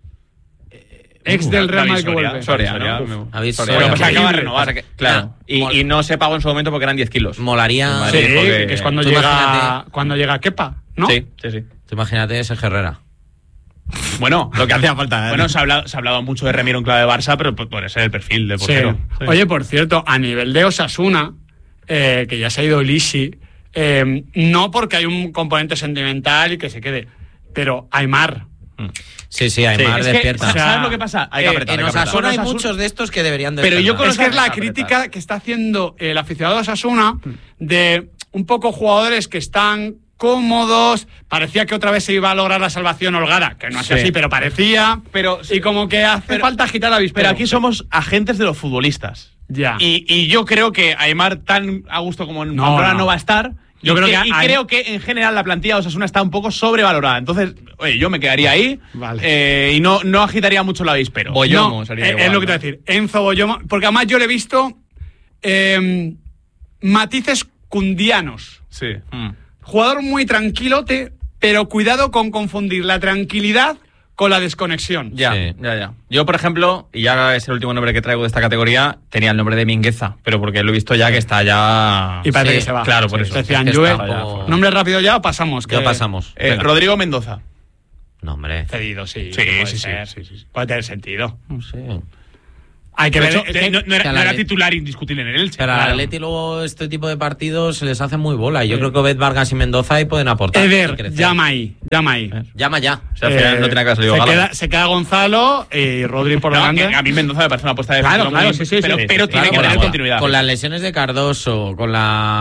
Ex del Real David Madrid que Soria, vuelve. Soria, Soria, ¿no? ¿no? David Soria. Soria. Pero pues acaba de Increíble. renovar. Pasa que- claro. Y, Mol- y no se pagó en su momento porque eran diez kilos. Molaría. Sí, Dijo que- que es cuando Tú llega, imagínate. cuando llega Kepa, ¿no? Sí, sí, sí. Tú imagínate ese Herrera. Bueno, Lo que hacía falta. ¿eh? bueno, se ha hablado, se ha hablado mucho de Remiro en clave de Barça, pero p- puede ser el perfil de Sí. portero. Oye, por cierto, a nivel de Osasuna, eh, que ya se ha ido Lisi, eh, no porque hay un componente sentimental y que se quede, pero Aymar. Sí, sí, Aymar Es que, despierta. ¿sabes O sea, lo que pasa? hay que Eh, apretar, En hay que apretar. Osasuna hay Con Osasuna- muchos de estos que deberían de Pero yo despertar. Es que es la apretar. crítica que está haciendo el aficionado de Osasuna de un poco jugadores que están cómodos, parecía que otra vez se iba a lograr la salvación holgada, que no es Sí. así, pero parecía, Pero- y como que hace pero- falta agitar la avispero. Pero aquí somos agentes de los futbolistas. Ya. Y, y yo creo que Aymar, tan a gusto como en No, Pamplona, no. no va a estar. Yo y creo que y hay- creo que en general la plantilla de Osasuna está un poco sobrevalorada. Entonces, oye, yo me quedaría ahí Vale. eh, y no, no agitaría mucho la avispero. Voy- Boyomo No, sería eh, igual, es lo que te ¿no? voy a decir. Enzo Boyomo, porque además yo le he visto eh, matices cundianos. Sí. Mm. Jugador muy tranquilote, pero cuidado con confundir la tranquilidad con la desconexión. Ya, Sí. ya, ya. Yo, por ejemplo, y ya es el último nombre que traigo de esta categoría, tenía el nombre de Mingueza, pero porque lo he visto ya que está ya... Y parece Sí, que se va. claro, por eso. Decían, Es que Juve, está un poco- nombre rápido ya o pasamos. Ya que- pasamos. Eh, Venga. Rodrigo Mendoza. No, hombre. Cedido, sí. Sí, puede sí, sí, ser. sí, sí, sí. Puede tener sentido. No sé. Hay que De ver. hecho, es de- que- no, no era, que no la era le- titular indiscutible en el Elche. Pero al Claro. Atleti luego este tipo de partidos se les hace muy bola. Y yo creo que Obed Vargas y Mendoza ahí pueden aportar. y Eder, crecer. llama ahí, llama ahí. Llama ya. O sea, al final Eh, no tenía que haber salido se, Gala. queda, se queda Gonzalo y Rodri por No, delante. que a mí Mendoza me parece una apuesta de Claro, futuro claro, muy- sí, sí, pero, sí. pero Sí, tiene claro, que tener con la- continuidad. Con las lesiones de Cardoso, con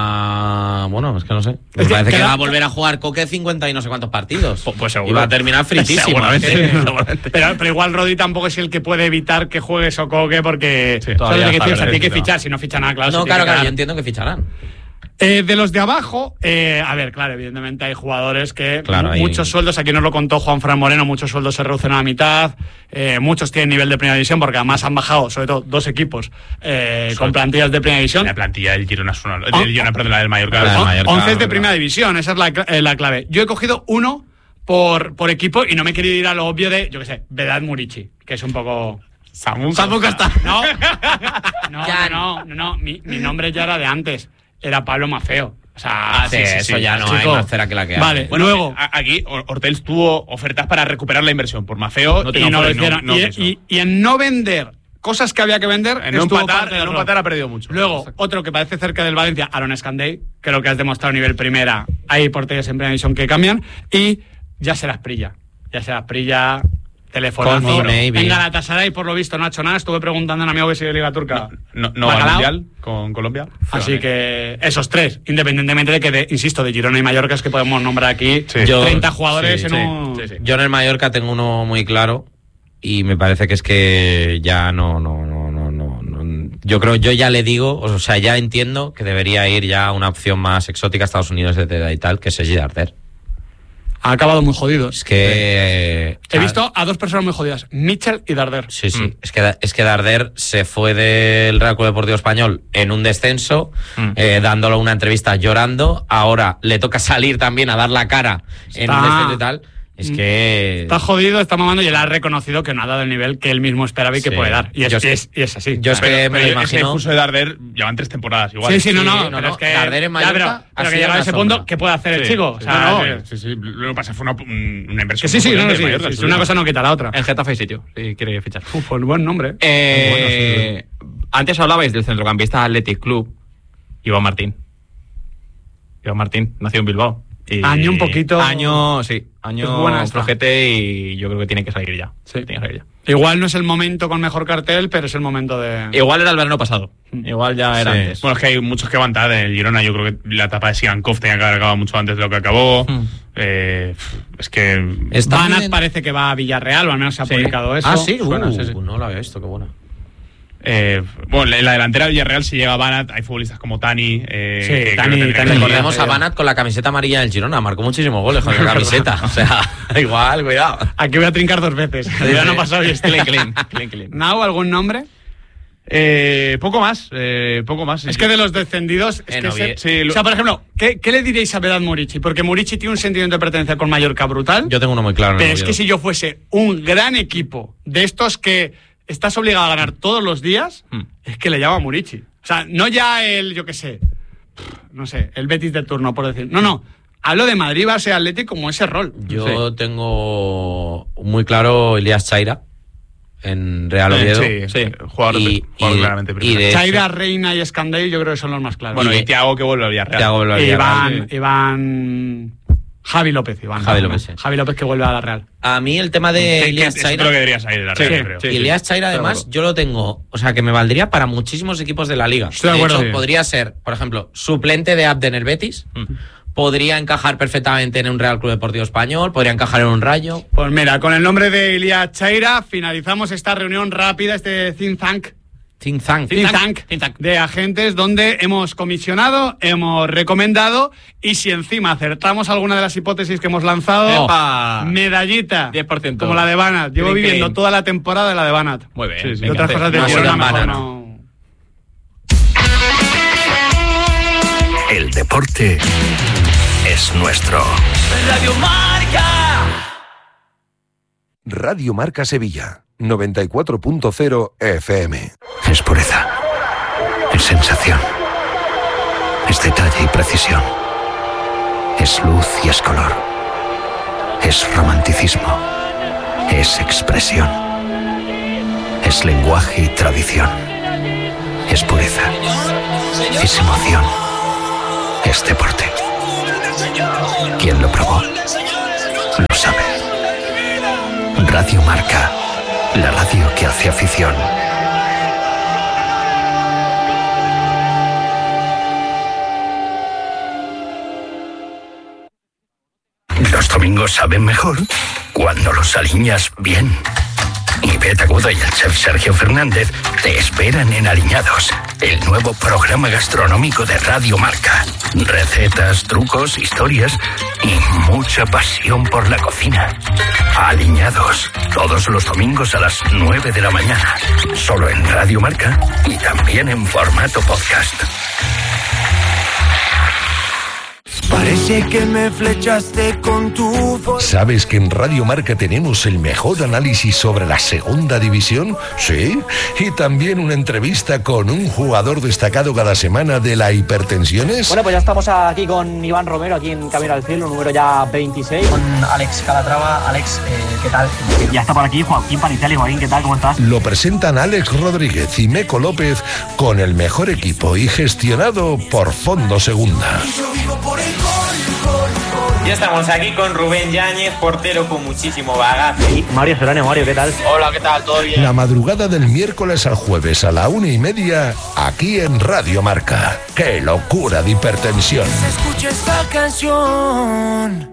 la. Bueno, es que no sé. Me Es que parece que, queda- va a volver a jugar Coque cincuenta y no sé cuántos partidos. Pues- pues seguro. Y va a terminar fritísimo. Seguramente. Sí. Seguramente. Pero, pero igual Rodri tampoco es el que puede evitar que juegue Socoque porque Sí, ¿sabes todavía lo que está decir? O sea, verde, tiene que sí, fichar, si no ficha nada, claro. No, se tiene claro, que claro, yo quedar. entiendo que ficharán. Eh, de los de abajo, eh, a ver, claro, evidentemente hay jugadores que Claro, mu- hay- muchos sueldos, aquí nos lo contó Juan Fran Moreno, muchos sueldos se reducen a la mitad, eh, muchos tienen nivel de primera división porque además han bajado, sobre todo, dos equipos eh, con plantillas de primera división. La plantilla del Girona es una. On- Del Girona, perdón, la del Mallorca. La del es- Mallorca, once de verdad. primera división, esa es la, cla- eh, la clave. Yo he cogido uno por, por equipo y no me he querido ir a lo obvio de, yo qué sé, Vedad Murici, que es un poco... Samu Samu Costa. Costa. No, no, Ya. no, no, no, mi, mi nombre ya era de antes, era Pablo Mafeo. O sea, Ah, sí, eso ya no hay chico. más cera que la que hay. Vale, Bueno, luego... a- aquí Or- Hortels tuvo ofertas para recuperar la inversión por Mafeo No y tenía y no lo fue- hicieron. no y, quiso. y- y en no vender cosas que había que vender, En no estuvo empatar, parte del en no error. empatar ha perdido mucho. Luego, Exacto. otro que parece cerca del Valencia, Aaron Escandey, creo que has demostrado a nivel primera. Hay porterías en primera división que cambian. Y ya serás Prilla. Ya serás Prilla, telefonazo. Call me maybe. En Galatasaray, por lo visto, no ha hecho nada. Estuve preguntando a un amigo que sigue Liga Turca. No, no va al Bacalao. Mundial con Colombia. Así que esos tres, independientemente de que, de- insisto, de Girona y Mallorca, es que podemos nombrar aquí Sí. Yo- treinta jugadores sí, en sí, un... sí, sí. Yo en el Mallorca tengo uno muy claro y me parece que es que ya no, no, no, no, no, no. Yo creo, yo ya le digo, o sea, ya entiendo que debería ir ya a una opción más exótica a Estados Unidos, etcétera y tal, que es Sergi Darder. Ha acabado muy jodido. Es que... He visto a dos personas muy jodidas, Mitchell y Darder. Sí, sí. Mm. Es, que, es que Darder se fue del Real Club Deportivo Español en un descenso, Mm. eh, dándole una entrevista llorando. Ahora le toca salir también a dar la cara en Está- un descenso y tal. Es que... Está jodido, está mamando y él ha reconocido que no ha dado el nivel que él mismo esperaba y que Sí. puede dar. Y es, Yo y es- es, y es así. yo es Pero- que me pero lo ese imagino... discurso de Darder llevan tres temporadas igual. Sí, sí, no, Sí, no, no, pero no. es que... Darder en ya, Mallorca pero, ha pero que sido llega a una ese sombra. punto, ¿qué puede hacer el Sí, chico? O sí, sea, no, no, sí, sí, lo que pasa fue una, un- una que inversión. sí, sí, muy no, no, grande sí, del Mallorca, sí, eso una sí. cosa no quita la otra. En Getafe hay sitio, si quiere fichar. Uf, pues buen nombre. Eh, Antes hablabais del centrocampista Athletic Club, Iván Martín. Iván Martín, nació en Bilbao. Y Año un poquito- Año, sí, Es año buena esta. flojete y yo creo que tiene que salir ya. Sí. Tiene que salir ya. Igual no es el momento con mejor cartel, pero es el momento de... Igual era el verano pasado. Igual ya era Sí. antes. Bueno, es que hay muchos que van tarde. El Girona, yo creo que la etapa de Sigankov tenía que haber acabado mucho antes de lo que acabó. Hmm. Eh, es que. Está Banat bien- parece que va a Villarreal, o al menos se ha Sí. publicado eso. Ah, sí, Suena, uh, sí, sí. no lo había visto, qué buena. Eh, bueno, en la delantera de Villarreal, si llega Banat, hay futbolistas como Tani. Eh, Sí, que creo Tani- que tendrían Tani- que- Recordemos a ya. Banat con la camiseta amarilla del Girona, marcó muchísimos goles con la camiseta. O sea, igual, cuidado. Aquí voy a trincar dos veces. El verano pasado y este. Clean, clean, clean, clean. Nau, ¿algún nombre? Eh, poco más, eh, poco más. Es que de los descendidos. Es Eh, que no, se- bien. Sí, lo- O sea, por ejemplo, ¿qué, qué le diréis a Vedad Murici? Porque Murici tiene un sentimiento de pertenencia con Mallorca brutal. Yo tengo uno muy claro. en el pero es que Oviedo. si yo fuese un gran equipo de estos que estás obligado a ganar todos los días, Hmm. es que le llamo a Murici. O sea, no ya el, yo qué sé, no sé, el Betis de turno, por decir. No, no. Hablo de Madrid, Barça y Atlético como ese rol. Yo tengo muy claro Elías Chaira en Real Eh, Oviedo. sí, sí. Jugador, Y- jugador y- claramente y primero. de- Chaira, Reina y Escandell yo creo que son los más claros. Bueno, y y, de- Thiago que vuelve a Villarreal. Thiago vuelve al Y Villarreal. Iván, Iván... Javi López, Iván. Javi no, López, no. sí. Javi López que vuelve a la Real. A mí el tema de Que- que Elías es Chaira... lo que debería salir de la Real, Sí, yo creo. sí. Y Elías Chaira, además, yo lo tengo, o sea, que me valdría para muchísimos equipos de la liga. Estoy de acuerdo. hecho, Sí. podría ser, por ejemplo, suplente de Abde en el Betis, podría encajar perfectamente en un Real Club Deportivo Español, podría encajar en un Rayo. Pues mira, con el nombre de Elías Chaira finalizamos esta reunión rápida, este think tank, Think Tank. think tank de agentes donde hemos comisionado, hemos recomendado y si encima acertamos alguna de las hipótesis que hemos lanzado, ¡Epa! medallita. diez por ciento. Como la de Banat. Llevo Clean, viviendo clean. toda la temporada de la de Banat. Muy bien. Sí, sí. Y venga, otras te- cosas de más Girona en mejor Banat. no. El deporte es nuestro. Radio Marca. Radio Marca Sevilla, noventa y cuatro punto cero F M. Es pureza. Es sensación. Es detalle y precisión. Es luz y es color. Es romanticismo. Es expresión. Es lenguaje y tradición. Es pureza. Es emoción. Es deporte. Quien lo probó, lo sabe. Radio Marca, la radio que hace afición. Los domingos saben mejor cuando los aliñas bien. Ivette Agudo y el chef Sergio Fernández te esperan en Aliñados, el nuevo programa gastronómico de Radio Marca. Recetas, trucos, historias y mucha pasión por la cocina. Aliñados, todos los domingos a las nueve de la mañana. Solo en Radio Marca y también en formato podcast. Parece que me flechaste con tu voz. ¿Sabes que en Radio Marca tenemos el mejor análisis sobre la segunda división? Sí. Y también una entrevista con un jugador destacado cada semana de la Hipertensiones. Bueno, pues ya estamos aquí con Iván Romero, aquí en Camino al Cielo, número ya veintiséis. Con Alex Calatrava. Alex, eh, ¿qué tal? Ya está por aquí Joaquín Panizali. Joaquín, ¿qué tal? ¿Cómo estás? Lo presentan Alex Rodríguez y Meco López con el mejor equipo y gestionado por Fondo Segunda. Ya estamos aquí con Rubén Yáñez, portero con muchísimo bagaje. Y Mario Serrano. Mario, ¿qué tal? Hola, ¿qué tal? ¿Todo bien? La madrugada del miércoles al jueves a la una y media, aquí en Radio Marca. ¡Qué locura de hipertensión! Escucha esta canción.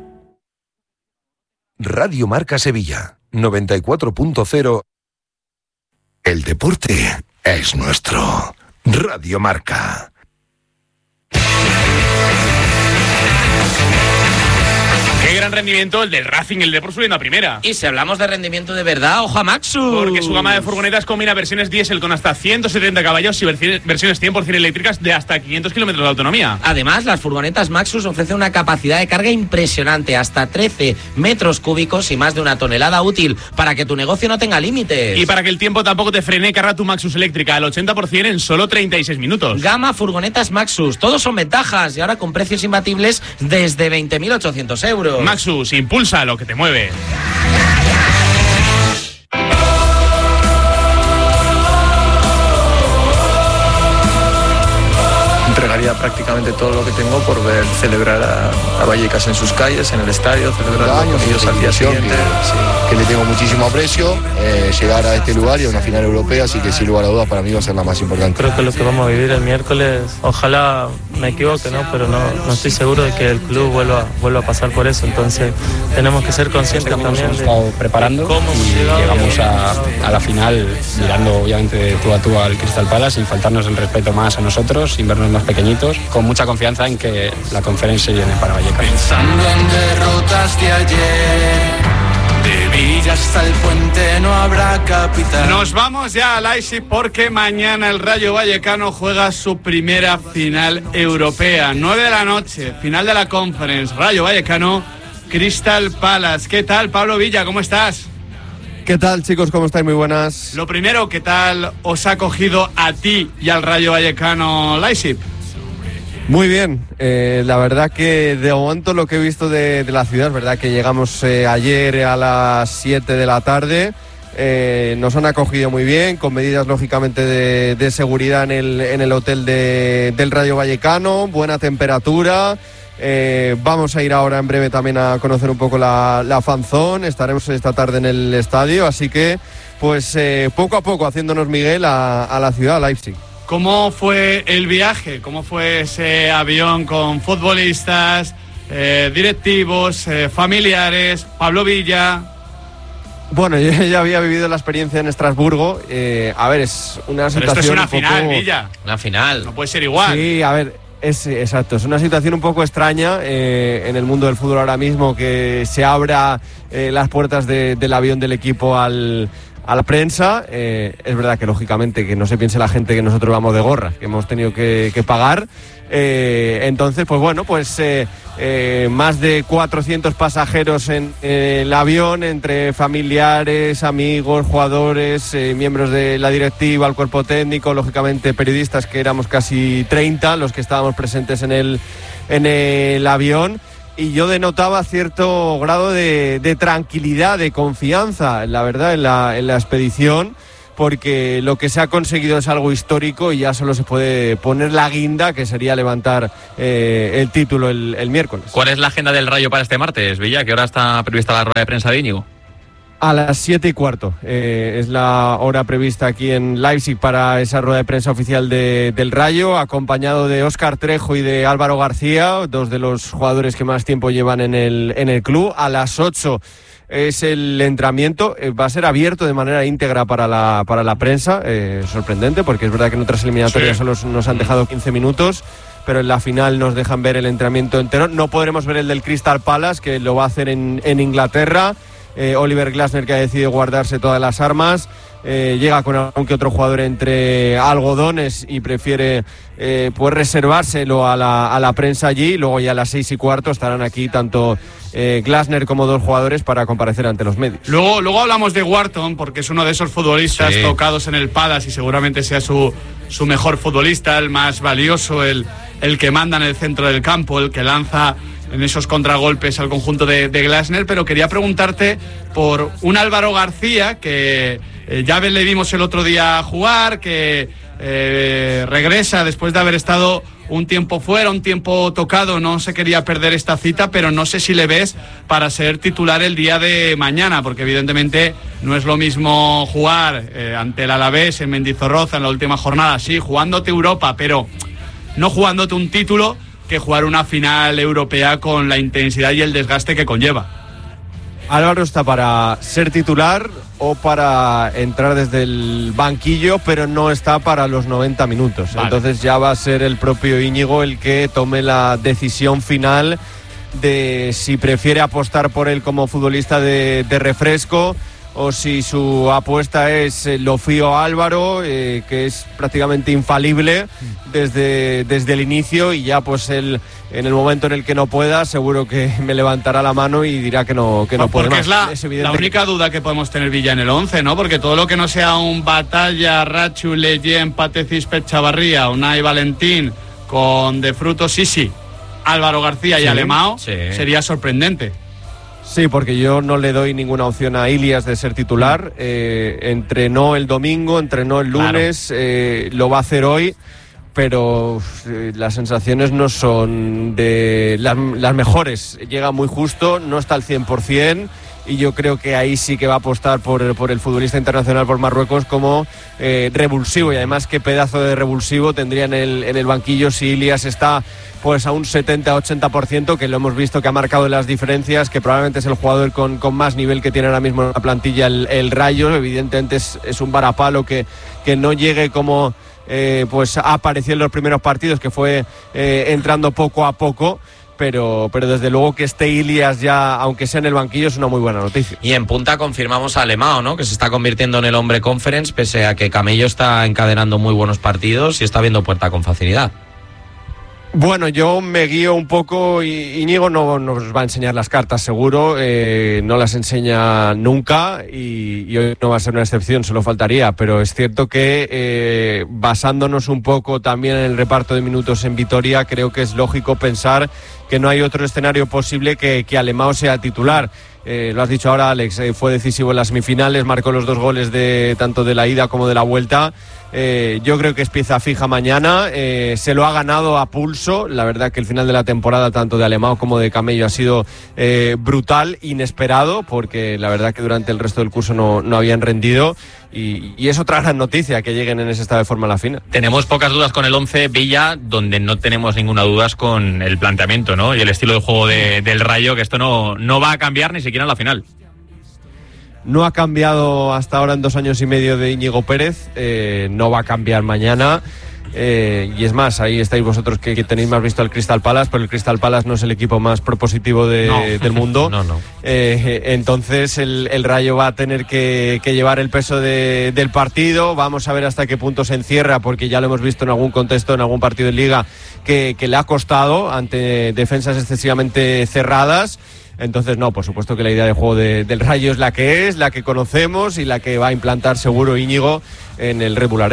Radio Marca Sevilla, noventa y cuatro punto cero. El deporte es nuestro. Radio Marca. Qué gran rendimiento el del Racing, el Depor subiendo a primera. Y si hablamos de rendimiento de verdad, ojo a Maxus. Porque su gama de furgonetas combina versiones diésel con hasta ciento setenta caballos y versiones cien por ciento eléctricas de hasta quinientos kilómetros de autonomía. Además, las furgonetas Maxus ofrecen una capacidad de carga impresionante, hasta trece metros cúbicos y más de una tonelada útil, para que tu negocio no tenga límites. Y para que el tiempo tampoco te frene, carga tu Maxus eléctrica al ochenta por ciento en solo treinta y seis minutos. Gama furgonetas Maxus, todos son ventajas y ahora con precios imbatibles desde veinte mil ochocientos euros. Maxus, impulsa lo que te mueve. Entregaría prácticamente todo lo que tengo por ver celebrar a, a Vallecas en sus calles, en el estadio, celebrar con ellos al día siguiente. Que, sí. que le tengo muchísimo aprecio, eh, llegar a este lugar y a una final europea, así que sin lugar a dudas para mí va a ser la más importante. Creo que lo que vamos a vivir el miércoles, ojalá me equivoque, ¿no? Pero no, no estoy seguro de que el club vuelva, vuelva a pasar por eso, entonces tenemos que ser conscientes también. Nos hemos estado preparando y llegamos a, a la final mirando obviamente de tú a tú al Crystal Palace sin faltarnos el respeto más a nosotros, sin vernos más pequeñitos, con mucha confianza en que la conferencia viene para Vallecas. Pensando en derrotas de ayer, de Villa hasta el puente no habrá capital. Nos vamos ya a Leipzig porque mañana el Rayo Vallecano juega su primera final europea. nueve de la noche, final de la Conference. Rayo Vallecano, Crystal Palace. ¿Qué tal, Pablo Villa? ¿Cómo estás? ¿Qué tal, chicos? ¿Cómo estáis? Muy buenas. Lo primero, ¿qué tal os ha cogido a ti y al Rayo Vallecano Leipzig? Muy bien, eh, la verdad que de momento lo que he visto de, de la ciudad, es verdad que llegamos eh, ayer a las siete de la tarde, eh, nos han acogido muy bien, con medidas lógicamente de, de seguridad en el, en el hotel de, del Rayo Vallecano, buena temperatura. Eh, vamos a ir ahora en breve también a conocer un poco la, la fanzone, estaremos esta tarde en el estadio, así que pues eh, poco a poco haciéndonos Miguel a, a la ciudad, a Leipzig. ¿Cómo fue el viaje? ¿Cómo fue ese avión con futbolistas, eh, directivos, eh, familiares, Pablo Villa? Bueno, yo ya había vivido la experiencia en Estrasburgo. Eh, a ver, es una Pero situación esto es una un final, poco... Villa. Una final. No puede ser igual. Sí, a ver, es exacto. Es una situación un poco extraña eh, en el mundo del fútbol ahora mismo, que se abra eh, las puertas de, del avión del equipo al... a la prensa. Eh, es verdad que lógicamente que no se piense la gente que nosotros vamos de gorra, que hemos tenido que, que pagar. Eh, entonces, pues bueno, pues eh, eh, más de cuatrocientos pasajeros en eh, el avión, entre familiares, amigos, jugadores, eh, miembros de la directiva, el cuerpo técnico, lógicamente periodistas, que éramos casi treinta los que estábamos presentes en el, en el avión. Y yo denotaba cierto grado de, de tranquilidad, de confianza, la verdad, en la, en la expedición, porque lo que se ha conseguido es algo histórico y ya solo se puede poner la guinda, que sería levantar eh, el título el, el miércoles. ¿Cuál es la agenda del Rayo para este martes, Villa? ¿Qué hora está prevista la rueda de prensa de Íñigo? A las siete y cuarto eh, es la hora prevista aquí en Leipzig para esa rueda de prensa oficial de, del Rayo, acompañado de Óscar Trejo y de Álvaro García, dos de los jugadores que más tiempo llevan en el, en el club. A las ocho es el entrenamiento, eh, va a ser abierto de manera íntegra para la, para la prensa, eh, sorprendente, porque es verdad que en otras eliminatorias sí. solo nos han dejado quince minutos, pero en la final nos dejan ver el entrenamiento entero. No podremos ver el del Crystal Palace, que lo va a hacer en, en Inglaterra. Eh, Oliver Glasner, que ha decidido guardarse todas las armas, eh, llega con algún que otro jugador entre algodones y prefiere eh, pues reservárselo a la, a la prensa allí. Luego ya a las seis y cuarto estarán aquí tanto eh, Glasner como dos jugadores para comparecer ante los medios. Luego, luego hablamos de Wharton, porque es uno de esos futbolistas sí. tocados en el Palace y seguramente sea su, su mejor futbolista, el más valioso, el, el que manda en el centro del campo, el que lanza en esos contragolpes al conjunto de, de Glasner, pero quería preguntarte por un Álvaro García que eh, ya le vimos el otro día jugar, que eh, regresa después de haber estado un tiempo fuera, un tiempo tocado, no se quería perder esta cita, pero no sé si le ves para ser titular el día de mañana, porque evidentemente no es lo mismo jugar eh, ante el Alavés en Mendizorroza en la última jornada, sí, jugándote Europa, pero no jugándote un título, que jugar una final europea con la intensidad y el desgaste que conlleva. Álvaro está para ser titular o para entrar desde el banquillo, pero no está para los noventa minutos. Vale. Entonces ya va a ser el propio Íñigo el que tome la decisión final de si prefiere apostar por él como futbolista de, de refresco o si su apuesta es eh, lo fío a Álvaro, eh, que es prácticamente infalible desde, desde el inicio, y ya pues él en el momento en el que no pueda seguro que me levantará la mano y dirá que no, que no puede más. Porque es la, es la única que... duda que podemos tener Villa en el once, ¿no? Porque todo lo que no sea un Batalla, Rachu, Leyen, Pate Cispet, Chavarría, Unai Valentín con de frutos Sisi, Álvaro García sí, y Alemão sí. sería sorprendente. Sí, porque yo no le doy ninguna opción a Ilias de ser titular. Eh, entrenó el domingo, entrenó el lunes, claro. eh, lo va a hacer hoy, pero eh, las sensaciones no son de las, las mejores. Llega muy justo, no está al cien por ciento, y yo creo que ahí sí que va a apostar por, por el futbolista internacional por Marruecos como eh, revulsivo, y además qué pedazo de revulsivo tendría en el, en el banquillo si Ilias está pues a un setenta a ochenta por ciento, que lo hemos visto que ha marcado las diferencias, que probablemente es el jugador con, con más nivel que tiene ahora mismo en la plantilla el, el Rayo. Evidentemente es, es un varapalo que, que no llegue como eh, pues apareció en los primeros partidos, que fue eh, entrando poco a poco. Pero, pero desde luego que esté Ilias ya, aunque sea en el banquillo, es una muy buena noticia. Y en punta confirmamos a Alemão, ¿no? Que se está convirtiendo en el hombre conference, pese a que Camello está encadenando muy buenos partidos y está viendo puerta con facilidad. Bueno, yo me guío un poco, y Íñigo no nos va a enseñar las cartas seguro, eh, no las enseña nunca, y, y hoy no va a ser una excepción, solo faltaría, pero es cierto que eh, basándonos un poco también en el reparto de minutos en Vitoria, creo que es lógico pensar que no hay otro escenario posible que, que Alemão sea titular. Eh, lo has dicho ahora, Alex, eh, fue decisivo en las semifinales, marcó los dos goles de tanto de la ida como de la vuelta. Eh, yo creo que es pieza fija mañana, eh, se lo ha ganado a pulso. La verdad que el final de la temporada, tanto de Alemão como de Camello, ha sido eh, brutal, inesperado, porque la verdad que durante el resto del curso no, no habían rendido, y, y es otra gran noticia que lleguen en ese estado de forma a la final. Tenemos pocas dudas con el once, Villa, donde no tenemos ninguna duda con el planteamiento, ¿no? Y el estilo de juego de, del Rayo, que esto no, no va a cambiar ni siquiera en la final. No ha cambiado hasta ahora en dos años y medio de Íñigo Pérez, eh, no va a cambiar mañana. Eh, y es más, ahí estáis vosotros que, que tenéis más visto al Crystal Palace, pero el Crystal Palace no es el equipo más propositivo de, no. del mundo. no, no. Eh, entonces el, el Rayo va a tener que, que llevar el peso de, del partido. Vamos a ver hasta qué punto se encierra, porque ya lo hemos visto en algún contexto, en algún partido de Liga, que, que le ha costado ante defensas excesivamente cerradas. Entonces, no, por supuesto que la idea de juego de, del Rayo es la que es, la que conocemos y la que va a implantar seguro Íñigo en el Red Bull Arena.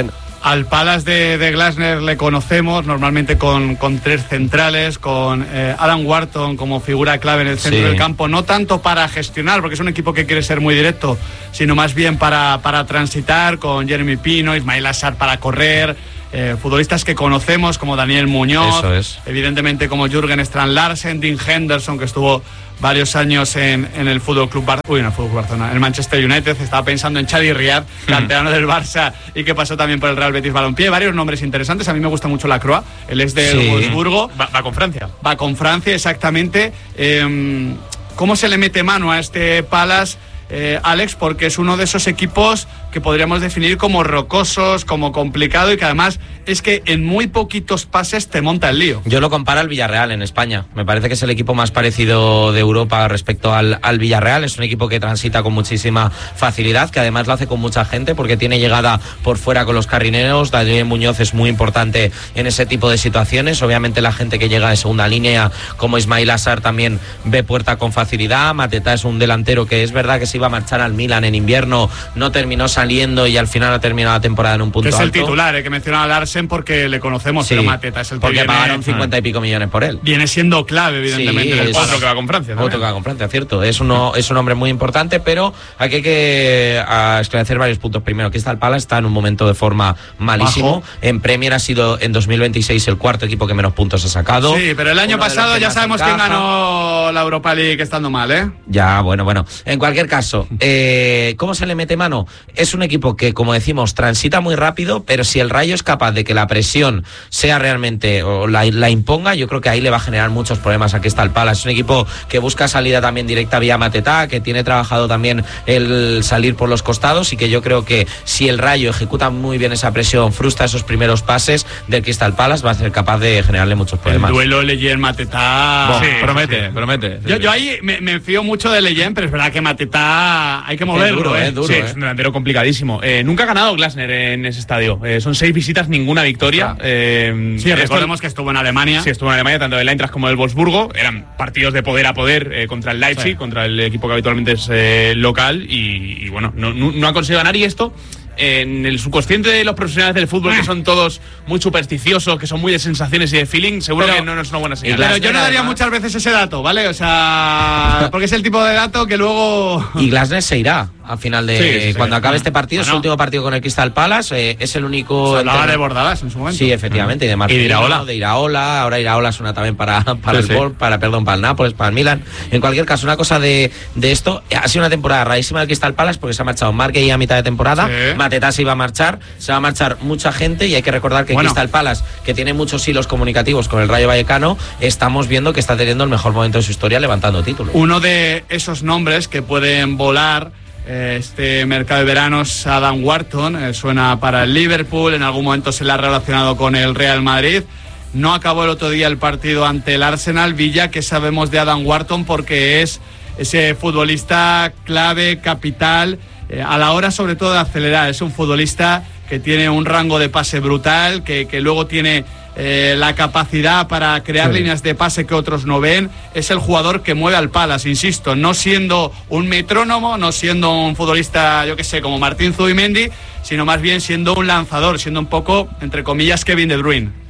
Al Palace de, de Glasner le conocemos normalmente con, con tres centrales, con eh, Adam Wharton como figura clave en el centro sí. del campo, no tanto para gestionar, porque es un equipo que quiere ser muy directo, sino más bien para, para transitar, con Jeremy Pino, Ismail Assar para correr, eh, futbolistas que conocemos como Daniel Muñoz, Eso es. evidentemente como Jürgen Strand Larsen, Dean Henderson, que estuvo varios años en, en el Fútbol Club Bar Uy, en el Fútbol Club Barcelona, en el Manchester United. Estaba pensando en Chadi Riad, canterano del Barça y que pasó también por el Real Betis Balompié. Varios nombres interesantes. A mí me gusta mucho Lacroix, él es del Sí. Wolfsburgo. Va, va con Francia. Va con Francia, exactamente. Eh, ¿Cómo se le mete mano a este Palace, eh, Alex? Porque es uno de esos equipos que podríamos definir como rocosos, como complicado, y que además es que en muy poquitos pases te monta el lío. Yo lo comparo al Villarreal en España. Me parece que es el equipo más parecido de Europa respecto al, al Villarreal. Es un equipo que transita con muchísima facilidad, que además lo hace con mucha gente porque tiene llegada por fuera con los carrineros. Daniel Muñoz es muy importante en ese tipo de situaciones. Obviamente la gente que llega de segunda línea, como Ismail Assar, también ve puerta con facilidad. Mateta es un delantero que es verdad que se iba a marchar al Milan en invierno, no terminó saliendo y al final ha terminado la temporada en un punto que es alto. el titular, eh, que menciona a Larsen porque le conocemos, Sí, pero Mateta es el que porque viene, pagaron cincuenta y pico millones por él. Viene siendo clave, evidentemente. Sí, en el es- Palace. Otro que va con Francia. Otro que va con Francia, cierto. Es, uno, es un hombre muy importante, pero aquí hay que a, esclarecer varios puntos. Primero, que Crystal Palace está en un momento de forma malísimo. Bajo. En Premier ha sido en dos mil veintiséis el cuarto equipo que menos puntos ha sacado. Sí, pero el año Uno de los pasado que ya más sabemos quién encaja. ganó la Europa League estando mal, ¿eh? Ya, bueno, bueno. En cualquier caso, eh, ¿cómo se le mete mano? Es un equipo que, como decimos, transita muy rápido, pero si el Rayo es capaz de que la presión sea realmente, o la, la imponga, yo creo que ahí le va a generar muchos problemas a Crystal Palace. Es un equipo que busca salida también directa vía Mateta, que tiene trabajado también el salir por los costados, y que yo creo que si el Rayo ejecuta muy bien esa presión, frustra esos primeros pases del Crystal Palace, va a ser capaz de generarle muchos El problemas. duelo Leyen Mateta. Bueno, Sí, promete, sí. promete. Yo, yo ahí me, me fío mucho de Leyen, pero es verdad que Mateta hay que moverlo, duro, ¿eh? eh, duro. Sí, es un delantero complicadísimo. Eh, nunca ha ganado Glasner en ese estadio. Eh, son seis visitas, ninguna victoria. Eh, Sí, esto- recordemos que estuvo en Alemania. Sí, estuvo en Alemania, tanto del Eintracht como del Wolfsburgo. Eran partidos de poder a poder eh, contra el Leipzig, Sí. contra el equipo que habitualmente es eh, local. Y, y bueno, no, no, no ha conseguido ganar. Y esto, en el subconsciente de los profesionales del fútbol, que son todos muy supersticiosos, que son muy de sensaciones y de feeling, seguro Pero- que no, no es una buena señal. Pero yo no daría además- muchas veces ese dato, ¿vale? O sea, porque es el tipo de dato que luego... Y Glasner se irá al final de Sí, sí, sí. cuando acabe este partido, es Bueno. su último partido con el Crystal Palace, eh, es el único Se hablaba entrenador- de Bordalas en su momento. Sí, efectivamente, y de Marcelino, Y de Iraola. de Iraola, ahora Iraola suena también para, para Sí, el sí. Bol, para perdón, para el Nápoles, para el Milan. En cualquier caso, una cosa de, de esto, ha sido una temporada rarísima del Crystal Palace porque se ha marchado Marquey a mitad de temporada, Sí. Mateta se iba a marchar, se va a marchar mucha gente, y hay que recordar que Bueno. Crystal Palace, que tiene muchos hilos comunicativos con el Rayo Vallecano, estamos viendo que está teniendo el mejor momento de su historia levantando títulos. Uno de esos nombres que pueden volar eh, este mercado de verano es Adam Wharton, eh, suena para el Liverpool, en algún momento se le ha relacionado con el Real Madrid. No acabó el otro día el partido ante el Arsenal. Villa, ¿qué sabemos de Adam Wharton? Porque es ese futbolista clave, capital, eh, a la hora sobre todo de acelerar. Es un futbolista que tiene un rango de pase brutal, que, que luego tiene eh, la capacidad para crear Sí. líneas de pase que otros no ven. Es el jugador que mueve al Palace, insisto, no siendo un metrónomo, no siendo un futbolista, yo qué sé, como Martín Zubimendi, sino más bien siendo un lanzador, siendo un poco, entre comillas, Kevin De Bruyne.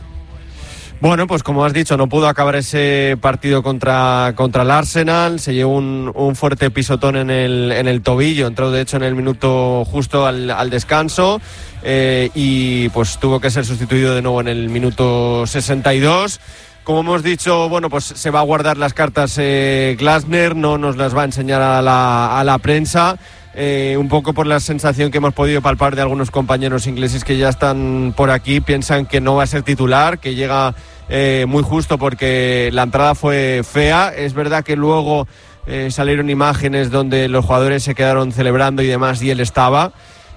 Bueno, pues como has dicho, no pudo acabar ese partido contra, contra el Arsenal, se llevó un, un fuerte pisotón en el, en el tobillo, entró de hecho en el minuto justo al, al descanso, eh, y pues tuvo que ser sustituido de nuevo en el minuto sesenta y dos. Como hemos dicho, bueno, pues se va a guardar las cartas eh, Glasner, no nos las va a enseñar a la, a la prensa. Eh, un poco por la sensación que hemos podido palpar de algunos compañeros ingleses que ya están por aquí, piensan que no va a ser titular, que llega eh, muy justo porque la entrada fue fea. Es verdad que luego eh, salieron imágenes donde los jugadores se quedaron celebrando y demás y él estaba.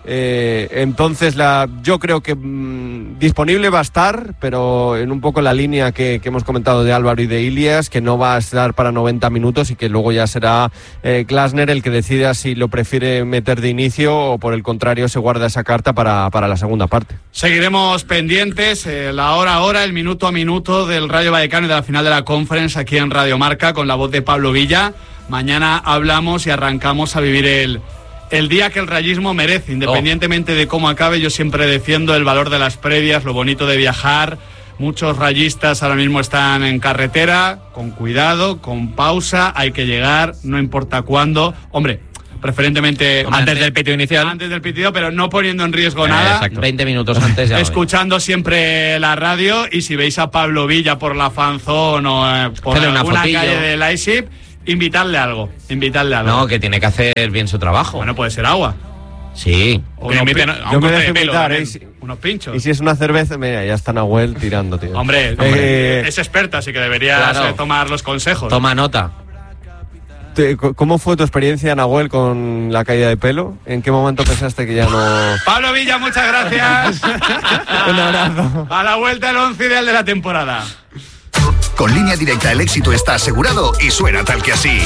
Eh, entonces la, yo creo que mmm, disponible va a estar, pero en un poco la línea que, que hemos comentado de Álvaro y de Ilias, que no va a estar para noventa minutos y que luego ya será eh, Glasner el que decida si lo prefiere meter de inicio o por el contrario se guarda esa carta para, para la segunda parte. Seguiremos pendientes, eh, la hora a hora, el minuto a minuto del Rayo Vallecano y de la final de la Conference aquí en Radio Marca con la voz de Pablo Villa. Mañana hablamos y arrancamos a vivir el el día que el rayismo merece, independientemente oh. de cómo acabe. Yo siempre defiendo el valor de las previas, lo bonito de viajar. Muchos rayistas ahora mismo están en carretera, con cuidado, con pausa, hay que llegar, no importa cuándo. Hombre, preferentemente antes del pitido inicial. Antes del pitido, pero no poniendo en riesgo eh, nada. Exacto. veinte minutos antes ya. Escuchando siempre la radio, y si veis a Pablo Villa por la fanzón o eh, por Hacerle alguna una calle de la I S I P, invitarle algo, invitarle algo. No, que tiene que hacer bien su trabajo. Bueno, puede ser agua. Sí. O unos, inviten, pi- yo me de dejo pelo, invitar, ¿eh? ¿eh? Si- unos pinchos. Y si es una cerveza, mira, ya está Nahuel tirando, tío. Hombre, hombre Eh, es experta, así que debería claro. tomar los consejos. Toma nota. te- ¿Cómo fue tu experiencia, Nahuel, con la caída de pelo? ¿En qué momento pensaste que ya no...? Pablo Villa, muchas gracias. Un abrazo. A la vuelta el once ideal de la temporada. Con Línea Directa el éxito está asegurado y suena tal que así.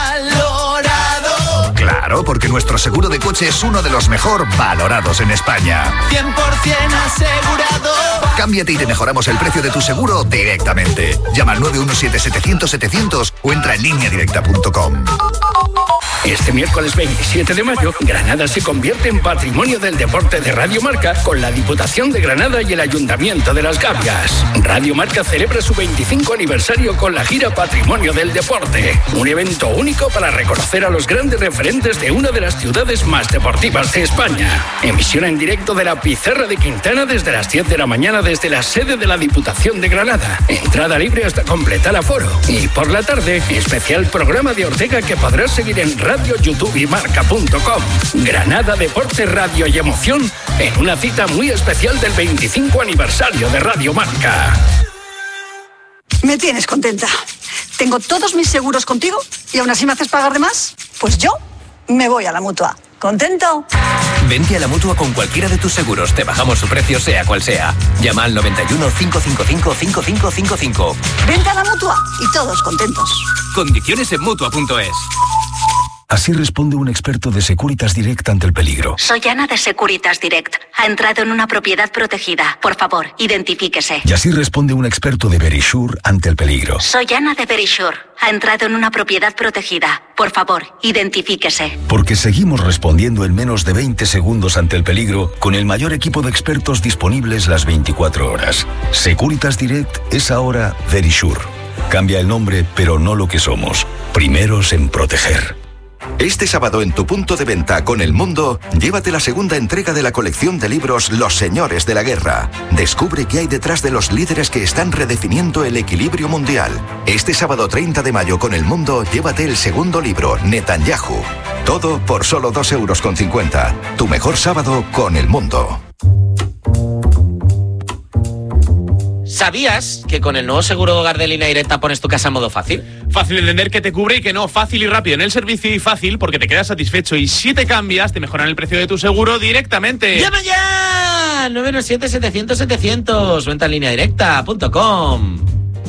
Valorado. Claro, porque nuestro seguro de coche es uno de los mejor valorados en España. cien por ciento asegurado. Cámbiate y te mejoramos el precio de tu seguro directamente. Llama al nueve uno siete setecientos setecientos o entra en línea directa punto com. Este miércoles veintisiete de mayo, Granada se convierte en Patrimonio del Deporte de Radio Marca con la Diputación de Granada y el Ayuntamiento de Las Gavias. Radio Marca celebra su veinticinco aniversario con la gira Patrimonio del Deporte, un evento único para reconocer a los grandes referentes de una de las ciudades más deportivas de España. Emisión en directo de la Pizarra de Quintana desde las diez de la mañana desde la sede de la Diputación de Granada. Entrada libre hasta completar aforo. Y por la tarde, especial programa de Ortega que podrás seguir en Radio, YouTube y Marca punto com. Granada, deporte, radio y emoción en una cita muy especial del veinticinco aniversario de Radio Marca. Me tienes contenta. Tengo todos mis seguros contigo y aún así me haces pagar de más. Pues yo me voy a la Mutua. ¿Contento? Vente a la Mutua con cualquiera de tus seguros. Te bajamos su precio sea cual sea. Llama al noventa y uno, cinco cinco cinco, cinco cinco cinco cinco. Vente a la Mutua y todos contentos. Condiciones en Mutua punto es. Así responde un experto de Securitas Direct ante el peligro. Soy Ana de Securitas Direct. Ha entrado en una propiedad protegida. Por favor, identifíquese. Y así responde un experto de Verisure ante el peligro. Soy Ana de Verisure. Ha entrado en una propiedad protegida. Por favor, identifíquese. Porque seguimos respondiendo en menos de veinte segundos ante el peligro con el mayor equipo de expertos disponibles las veinticuatro horas. Securitas Direct es ahora Verisure. Cambia el nombre, pero no lo que somos. Primeros en proteger. Este sábado en tu punto de venta con El Mundo, llévate la segunda entrega de la colección de libros Los Señores de la Guerra. Descubre qué hay detrás de los líderes que están redefiniendo el equilibrio mundial. Este sábado treinta de mayo con El Mundo, llévate el segundo libro, Netanyahu. Todo por solo dos euros con cincuenta. Tu mejor sábado con El Mundo. ¿Sabías que con el nuevo seguro de hogar de Línea Directa pones tu casa en modo fácil? Fácil de entender que te cubre y que no, fácil y rápido en el servicio y fácil porque te quedas satisfecho. Y si te cambias, te mejoran el precio de tu seguro directamente. ¡Llama ya! nueve uno siete, setecientos, setecientos. Venta en línea directa punto com.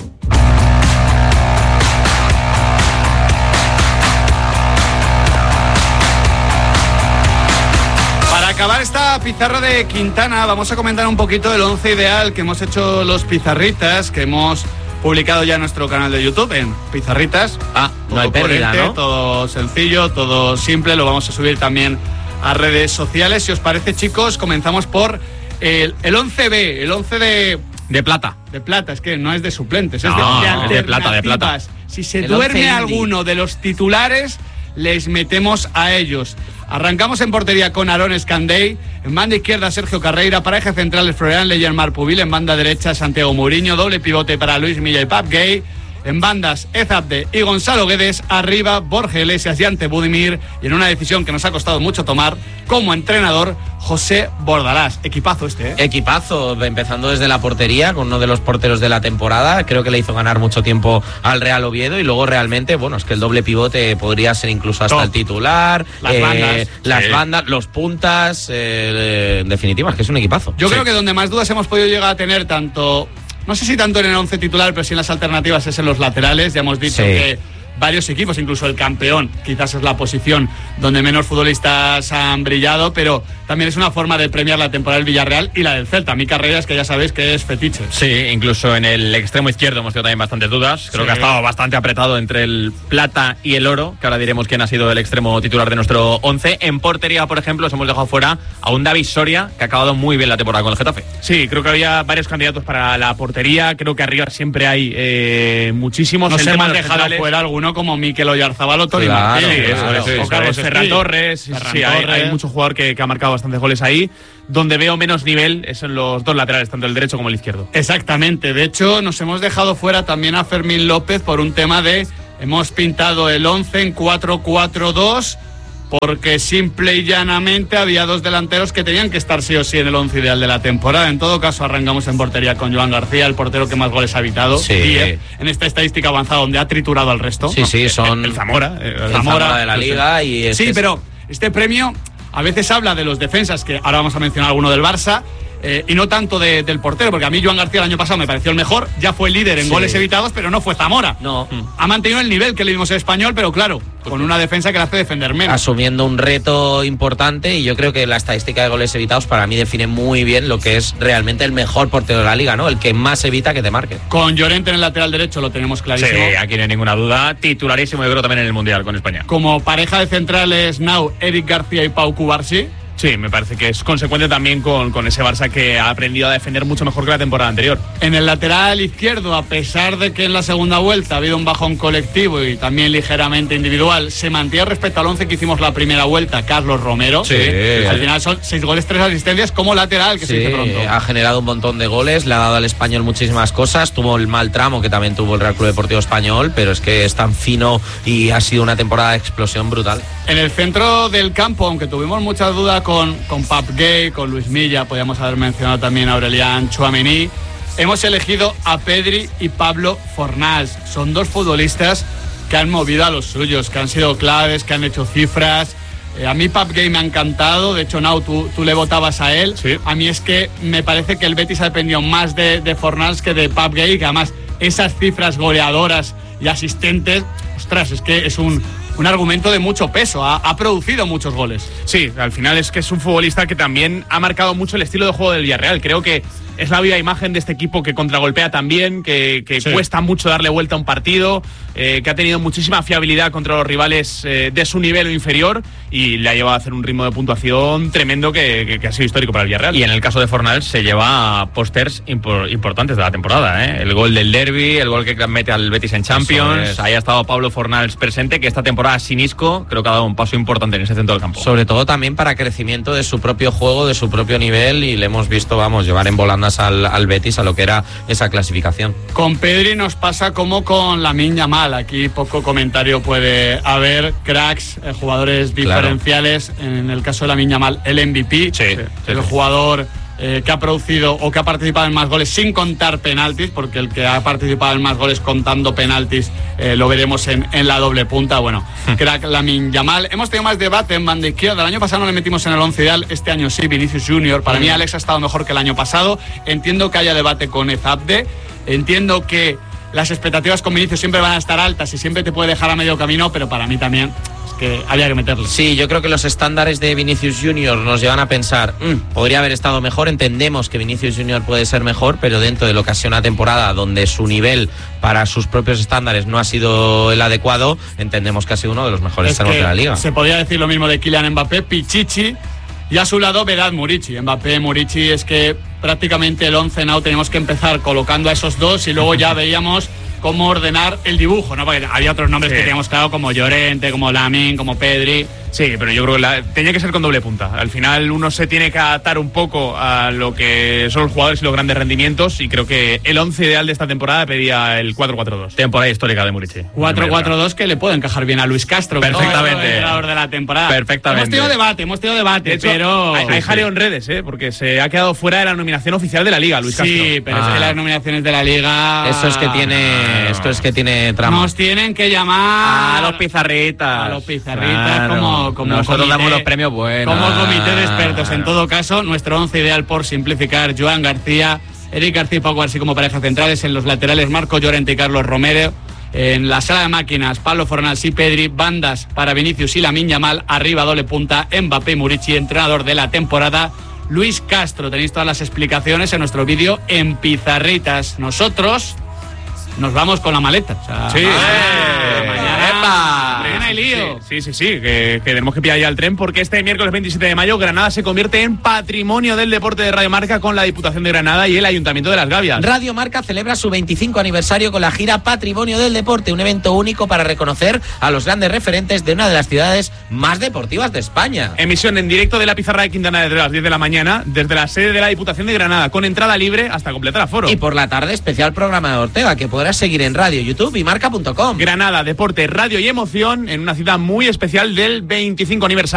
Para acabar esta pizarra de Quintana, vamos a comentar un poquito el once ideal que hemos hecho los pizarritas, que hemos publicado ya en nuestro canal de YouTube, en Pizarritas. Ah, no hay pérdida, ¿no? Todo sencillo, todo simple, lo vamos a subir también a redes sociales. Si os parece, chicos, comenzamos por el, el once B, el once de... De plata. De plata, es que no es de suplentes, es No, de, de es de plata, de plata. alternativas. Si se El duerme once alguno de los titulares, les metemos a ellos. Arrancamos en portería con Aaron Escandey, en banda izquierda Sergio Carreira, pareja central Florian Leyer-Mar Pubil, en banda derecha Santiago Mourinho, doble pivote para Luis Milla y Pap Gay, en bandas Ezabde y Gonzalo Guedes, arriba Borja Iglesias y Ante Budimir, y en una decisión que nos ha costado mucho tomar, como entrenador José Bordalás. Equipazo este, ¿eh? Equipazo, empezando desde la portería con uno de los porteros de la temporada. Creo que le hizo ganar mucho tiempo al Real Oviedo y luego realmente, bueno, es que el doble pivote podría ser incluso hasta Top. el titular. Las eh, bandas. Las Sí. bandas, los puntas, eh, en definitiva, es que es un equipazo. Yo Sí. creo que donde más dudas hemos podido llegar a tener tanto... No sé si tanto en el once titular, pero sí en las alternativas es en los laterales. Ya hemos dicho Sí. que varios equipos, incluso el campeón, quizás es la posición donde menos futbolistas han brillado, pero también es una forma de premiar la temporada del Villarreal y la del Celta. Mi Carreras, que ya sabéis que es fetiche. Sí, incluso en el extremo izquierdo hemos tenido también bastantes dudas. Creo sí. que ha estado bastante apretado entre el plata y el oro, que ahora diremos quién ha sido el extremo titular de nuestro once. En portería, por ejemplo, os hemos dejado fuera a un David Soria, que ha acabado muy bien la temporada con el Getafe. Sí, creo que había varios candidatos para la portería. Creo que arriba siempre hay eh, muchísimos. No se hemos dejado centrales. fuera alguno como Mikel Oyarzabal o Toni Claro, Martínez. sí, eso, eso, eso, o Carlos Ferran Torres. Ferran sí, Torres. Hay, hay mucho jugador que, que ha marcado bastantes goles ahí. Donde veo menos nivel es en los dos laterales, tanto el derecho como el izquierdo. Exactamente. De hecho, nos hemos dejado fuera también a Fermín López por un tema de... Hemos pintado el once en cuatro cuatro dos porque simple y llanamente había dos delanteros que tenían que estar sí o sí en el once ideal de la temporada. En todo caso, arrancamos en portería con Joan García, el portero que más goles ha evitado. Sí. diez en esta estadística avanzada donde ha triturado al resto. Sí, sí, son... El, el Zamora. El, el Zamora, Zamora de la Liga. Y es sí, que pero este premio a veces habla de los defensas, que ahora vamos a mencionar alguno del Barça, Eh, y no tanto de, del portero, porque a mí Joan García el año pasado me pareció el mejor, ya fue líder en sí. goles evitados, pero no fue Zamora. No. Ha mantenido el nivel que le dimos en Español, pero claro, con una defensa que le hace defender menos. Asumiendo un reto importante, y yo creo que la estadística de goles evitados para mí define muy bien lo que es realmente el mejor portero de la liga, ¿no? El que más evita que te marque. Con Llorente en el lateral derecho lo tenemos clarísimo. Sí, aquí no hay ninguna duda. Titularísimo, yo creo, también en el Mundial con España. Como pareja de centrales, Nau, Eric García y Pau Cubarsí. Sí, me parece que es consecuente también con, con ese Barça que ha aprendido a defender mucho mejor que la temporada anterior. En el lateral izquierdo, a pesar de que en la segunda vuelta ha habido un bajón colectivo y también ligeramente individual, se mantiene respecto al once que hicimos la primera vuelta, Carlos Romero. Sí. sí. Al final son seis goles, tres asistencias como lateral, que sí, se dice pronto. Ha generado un montón de goles, le ha dado al Español muchísimas cosas, tuvo el mal tramo que también tuvo el Real Club Deportivo Español, pero es que es tan fino y ha sido una temporada de explosión brutal. En el centro del campo, aunque tuvimos muchas dudas con, con Pap Gay, con Luis Milla, podíamos haber mencionado también a Aurelian Tchouaméni, hemos elegido a Pedri y Pablo Fornals. Son dos futbolistas que han movido a los suyos, que han sido claves, que han hecho cifras. Eh, a mí Pap Gay me ha encantado, de hecho, Nau, tú, tú le votabas a él. Sí. A mí es que me parece que el Betis ha dependido más de, de Fornals que de Pap Gay, que además esas cifras goleadoras y asistentes, ostras, es que es un... un argumento de mucho peso, ha, ha producido muchos goles. Sí, al final es que es un futbolista que también ha marcado mucho el estilo de juego del Villarreal. Creo que es la viva imagen de este equipo que contragolpea también, que, que sí. cuesta mucho darle vuelta a un partido, eh, que ha tenido muchísima fiabilidad contra los rivales eh, de su nivel o inferior y le ha llevado a hacer un ritmo de puntuación tremendo que, que, que ha sido histórico para el Villarreal. Y en el caso de Fornals se lleva pósters impor, importantes de la temporada, ¿eh? El gol del derbi, el gol que mete al Betis en Champions, ahí ha estado Pablo Fornals presente, que esta temporada sin Isco creo que ha dado un paso importante en ese centro del campo. Sobre todo también para crecimiento de su propio juego, de su propio nivel, y le hemos visto, vamos, llevar en volandas al, al Betis a lo que era esa clasificación. Con Pedri nos pasa como con Lamine Yamal, aquí poco comentario puede haber, cracks, eh, jugadores diferenciales, claro. En el caso de Lamine Yamal, el M V P, sí, sí, el sí. jugador eh, que ha producido o que ha participado en más goles sin contar penaltis, porque el que ha participado en más goles contando penaltis eh, lo veremos en, en la doble punta. Bueno, crack Lamine Yamal. Hemos tenido más debate en banda izquierda. El año pasado no le metimos en el once ideal, este año sí, Vinicius Junior. Para mm. mí Alex ha estado mejor que el año pasado. Entiendo que haya debate con Ezabde, entiendo que las expectativas con Vinicius siempre van a estar altas y siempre te puede dejar a medio camino, pero para mí también que había que meterle. Sí, yo creo que los estándares de Vinicius Junior nos llevan a pensar, mmm, podría haber estado mejor, entendemos que Vinicius Junior puede ser mejor, pero dentro de lo que ha sido una temporada donde su nivel para sus propios estándares no ha sido el adecuado, entendemos que ha sido uno de los mejores extremos de la liga. Se podría decir lo mismo de Kylian Mbappé, Pichichi, y a su lado Vedat Murici. Mbappé, Murici, es que prácticamente el once now tenemos que empezar colocando a esos dos y luego ya veíamos cómo ordenar el dibujo, ¿no? Porque había otros nombres sí. que teníamos claro, como Llorente, como Lamine, como Pedri. Sí, pero yo creo que la, tenía que ser con doble punta. Al final uno se tiene que adaptar un poco a lo que son los jugadores y los grandes rendimientos, y creo que el once ideal de esta temporada pedía el cuatro cuatro dos. Temporada histórica de Murici. cuatro cuatro dos que le puede encajar bien a Luis Castro. Perfectamente. El ganador de la temporada. Perfectamente. Hemos tenido debate, hemos tenido debate, de hecho, pero... Hay, hay jaleo en redes, ¿eh? Porque se ha quedado fuera de la nominación oficial de la Liga, Luis Castro. Sí, pero ah. es que las nominaciones de la Liga... Eso es que tiene... Esto es que tiene trama. Nos tienen que llamar... A los pizarritas. A los pizarritas, claro. como... como Nosotros comité, damos los premios buenos. Como comité de expertos. En todo caso, nuestro once ideal, por simplificar: Joan García, Eric García y Pau Cubarsí como pareja centrales, en los laterales Marco Llorente y Carlos Romero, En la sala de máquinas, Pablo Fornals y Pedri, bandas para Vinicius y Lamine Yamal, arriba doble punta, Mbappé y Murici, entrenador de la temporada, Luis Castro. Tenéis todas las explicaciones en nuestro vídeo en pizarritas. Nosotros nos vamos con la maleta. O sea, sí, ah, eh, mañana, epa. mañana hay lío. Sí, sí, sí, sí que, que tenemos que pillar ya el tren porque este miércoles veintisiete de mayo Granada se convierte en patrimonio del deporte de Radio Marca con la Diputación de Granada y el Ayuntamiento de Las Gavias. Radio Marca celebra su veinticinco aniversario con la gira Patrimonio del Deporte, un evento único para reconocer a los grandes referentes de una de las ciudades más deportivas de España. Emisión en directo de la Pizarra de Quintana desde las diez de la mañana, desde la sede de la Diputación de Granada, con entrada libre hasta completar aforo. Y por la tarde, especial programa de Ortega, que podrás seguir en radio, YouTube y marca punto com. Granada, deporte, radio y emoción en una cita muy especial del veinticinco aniversario.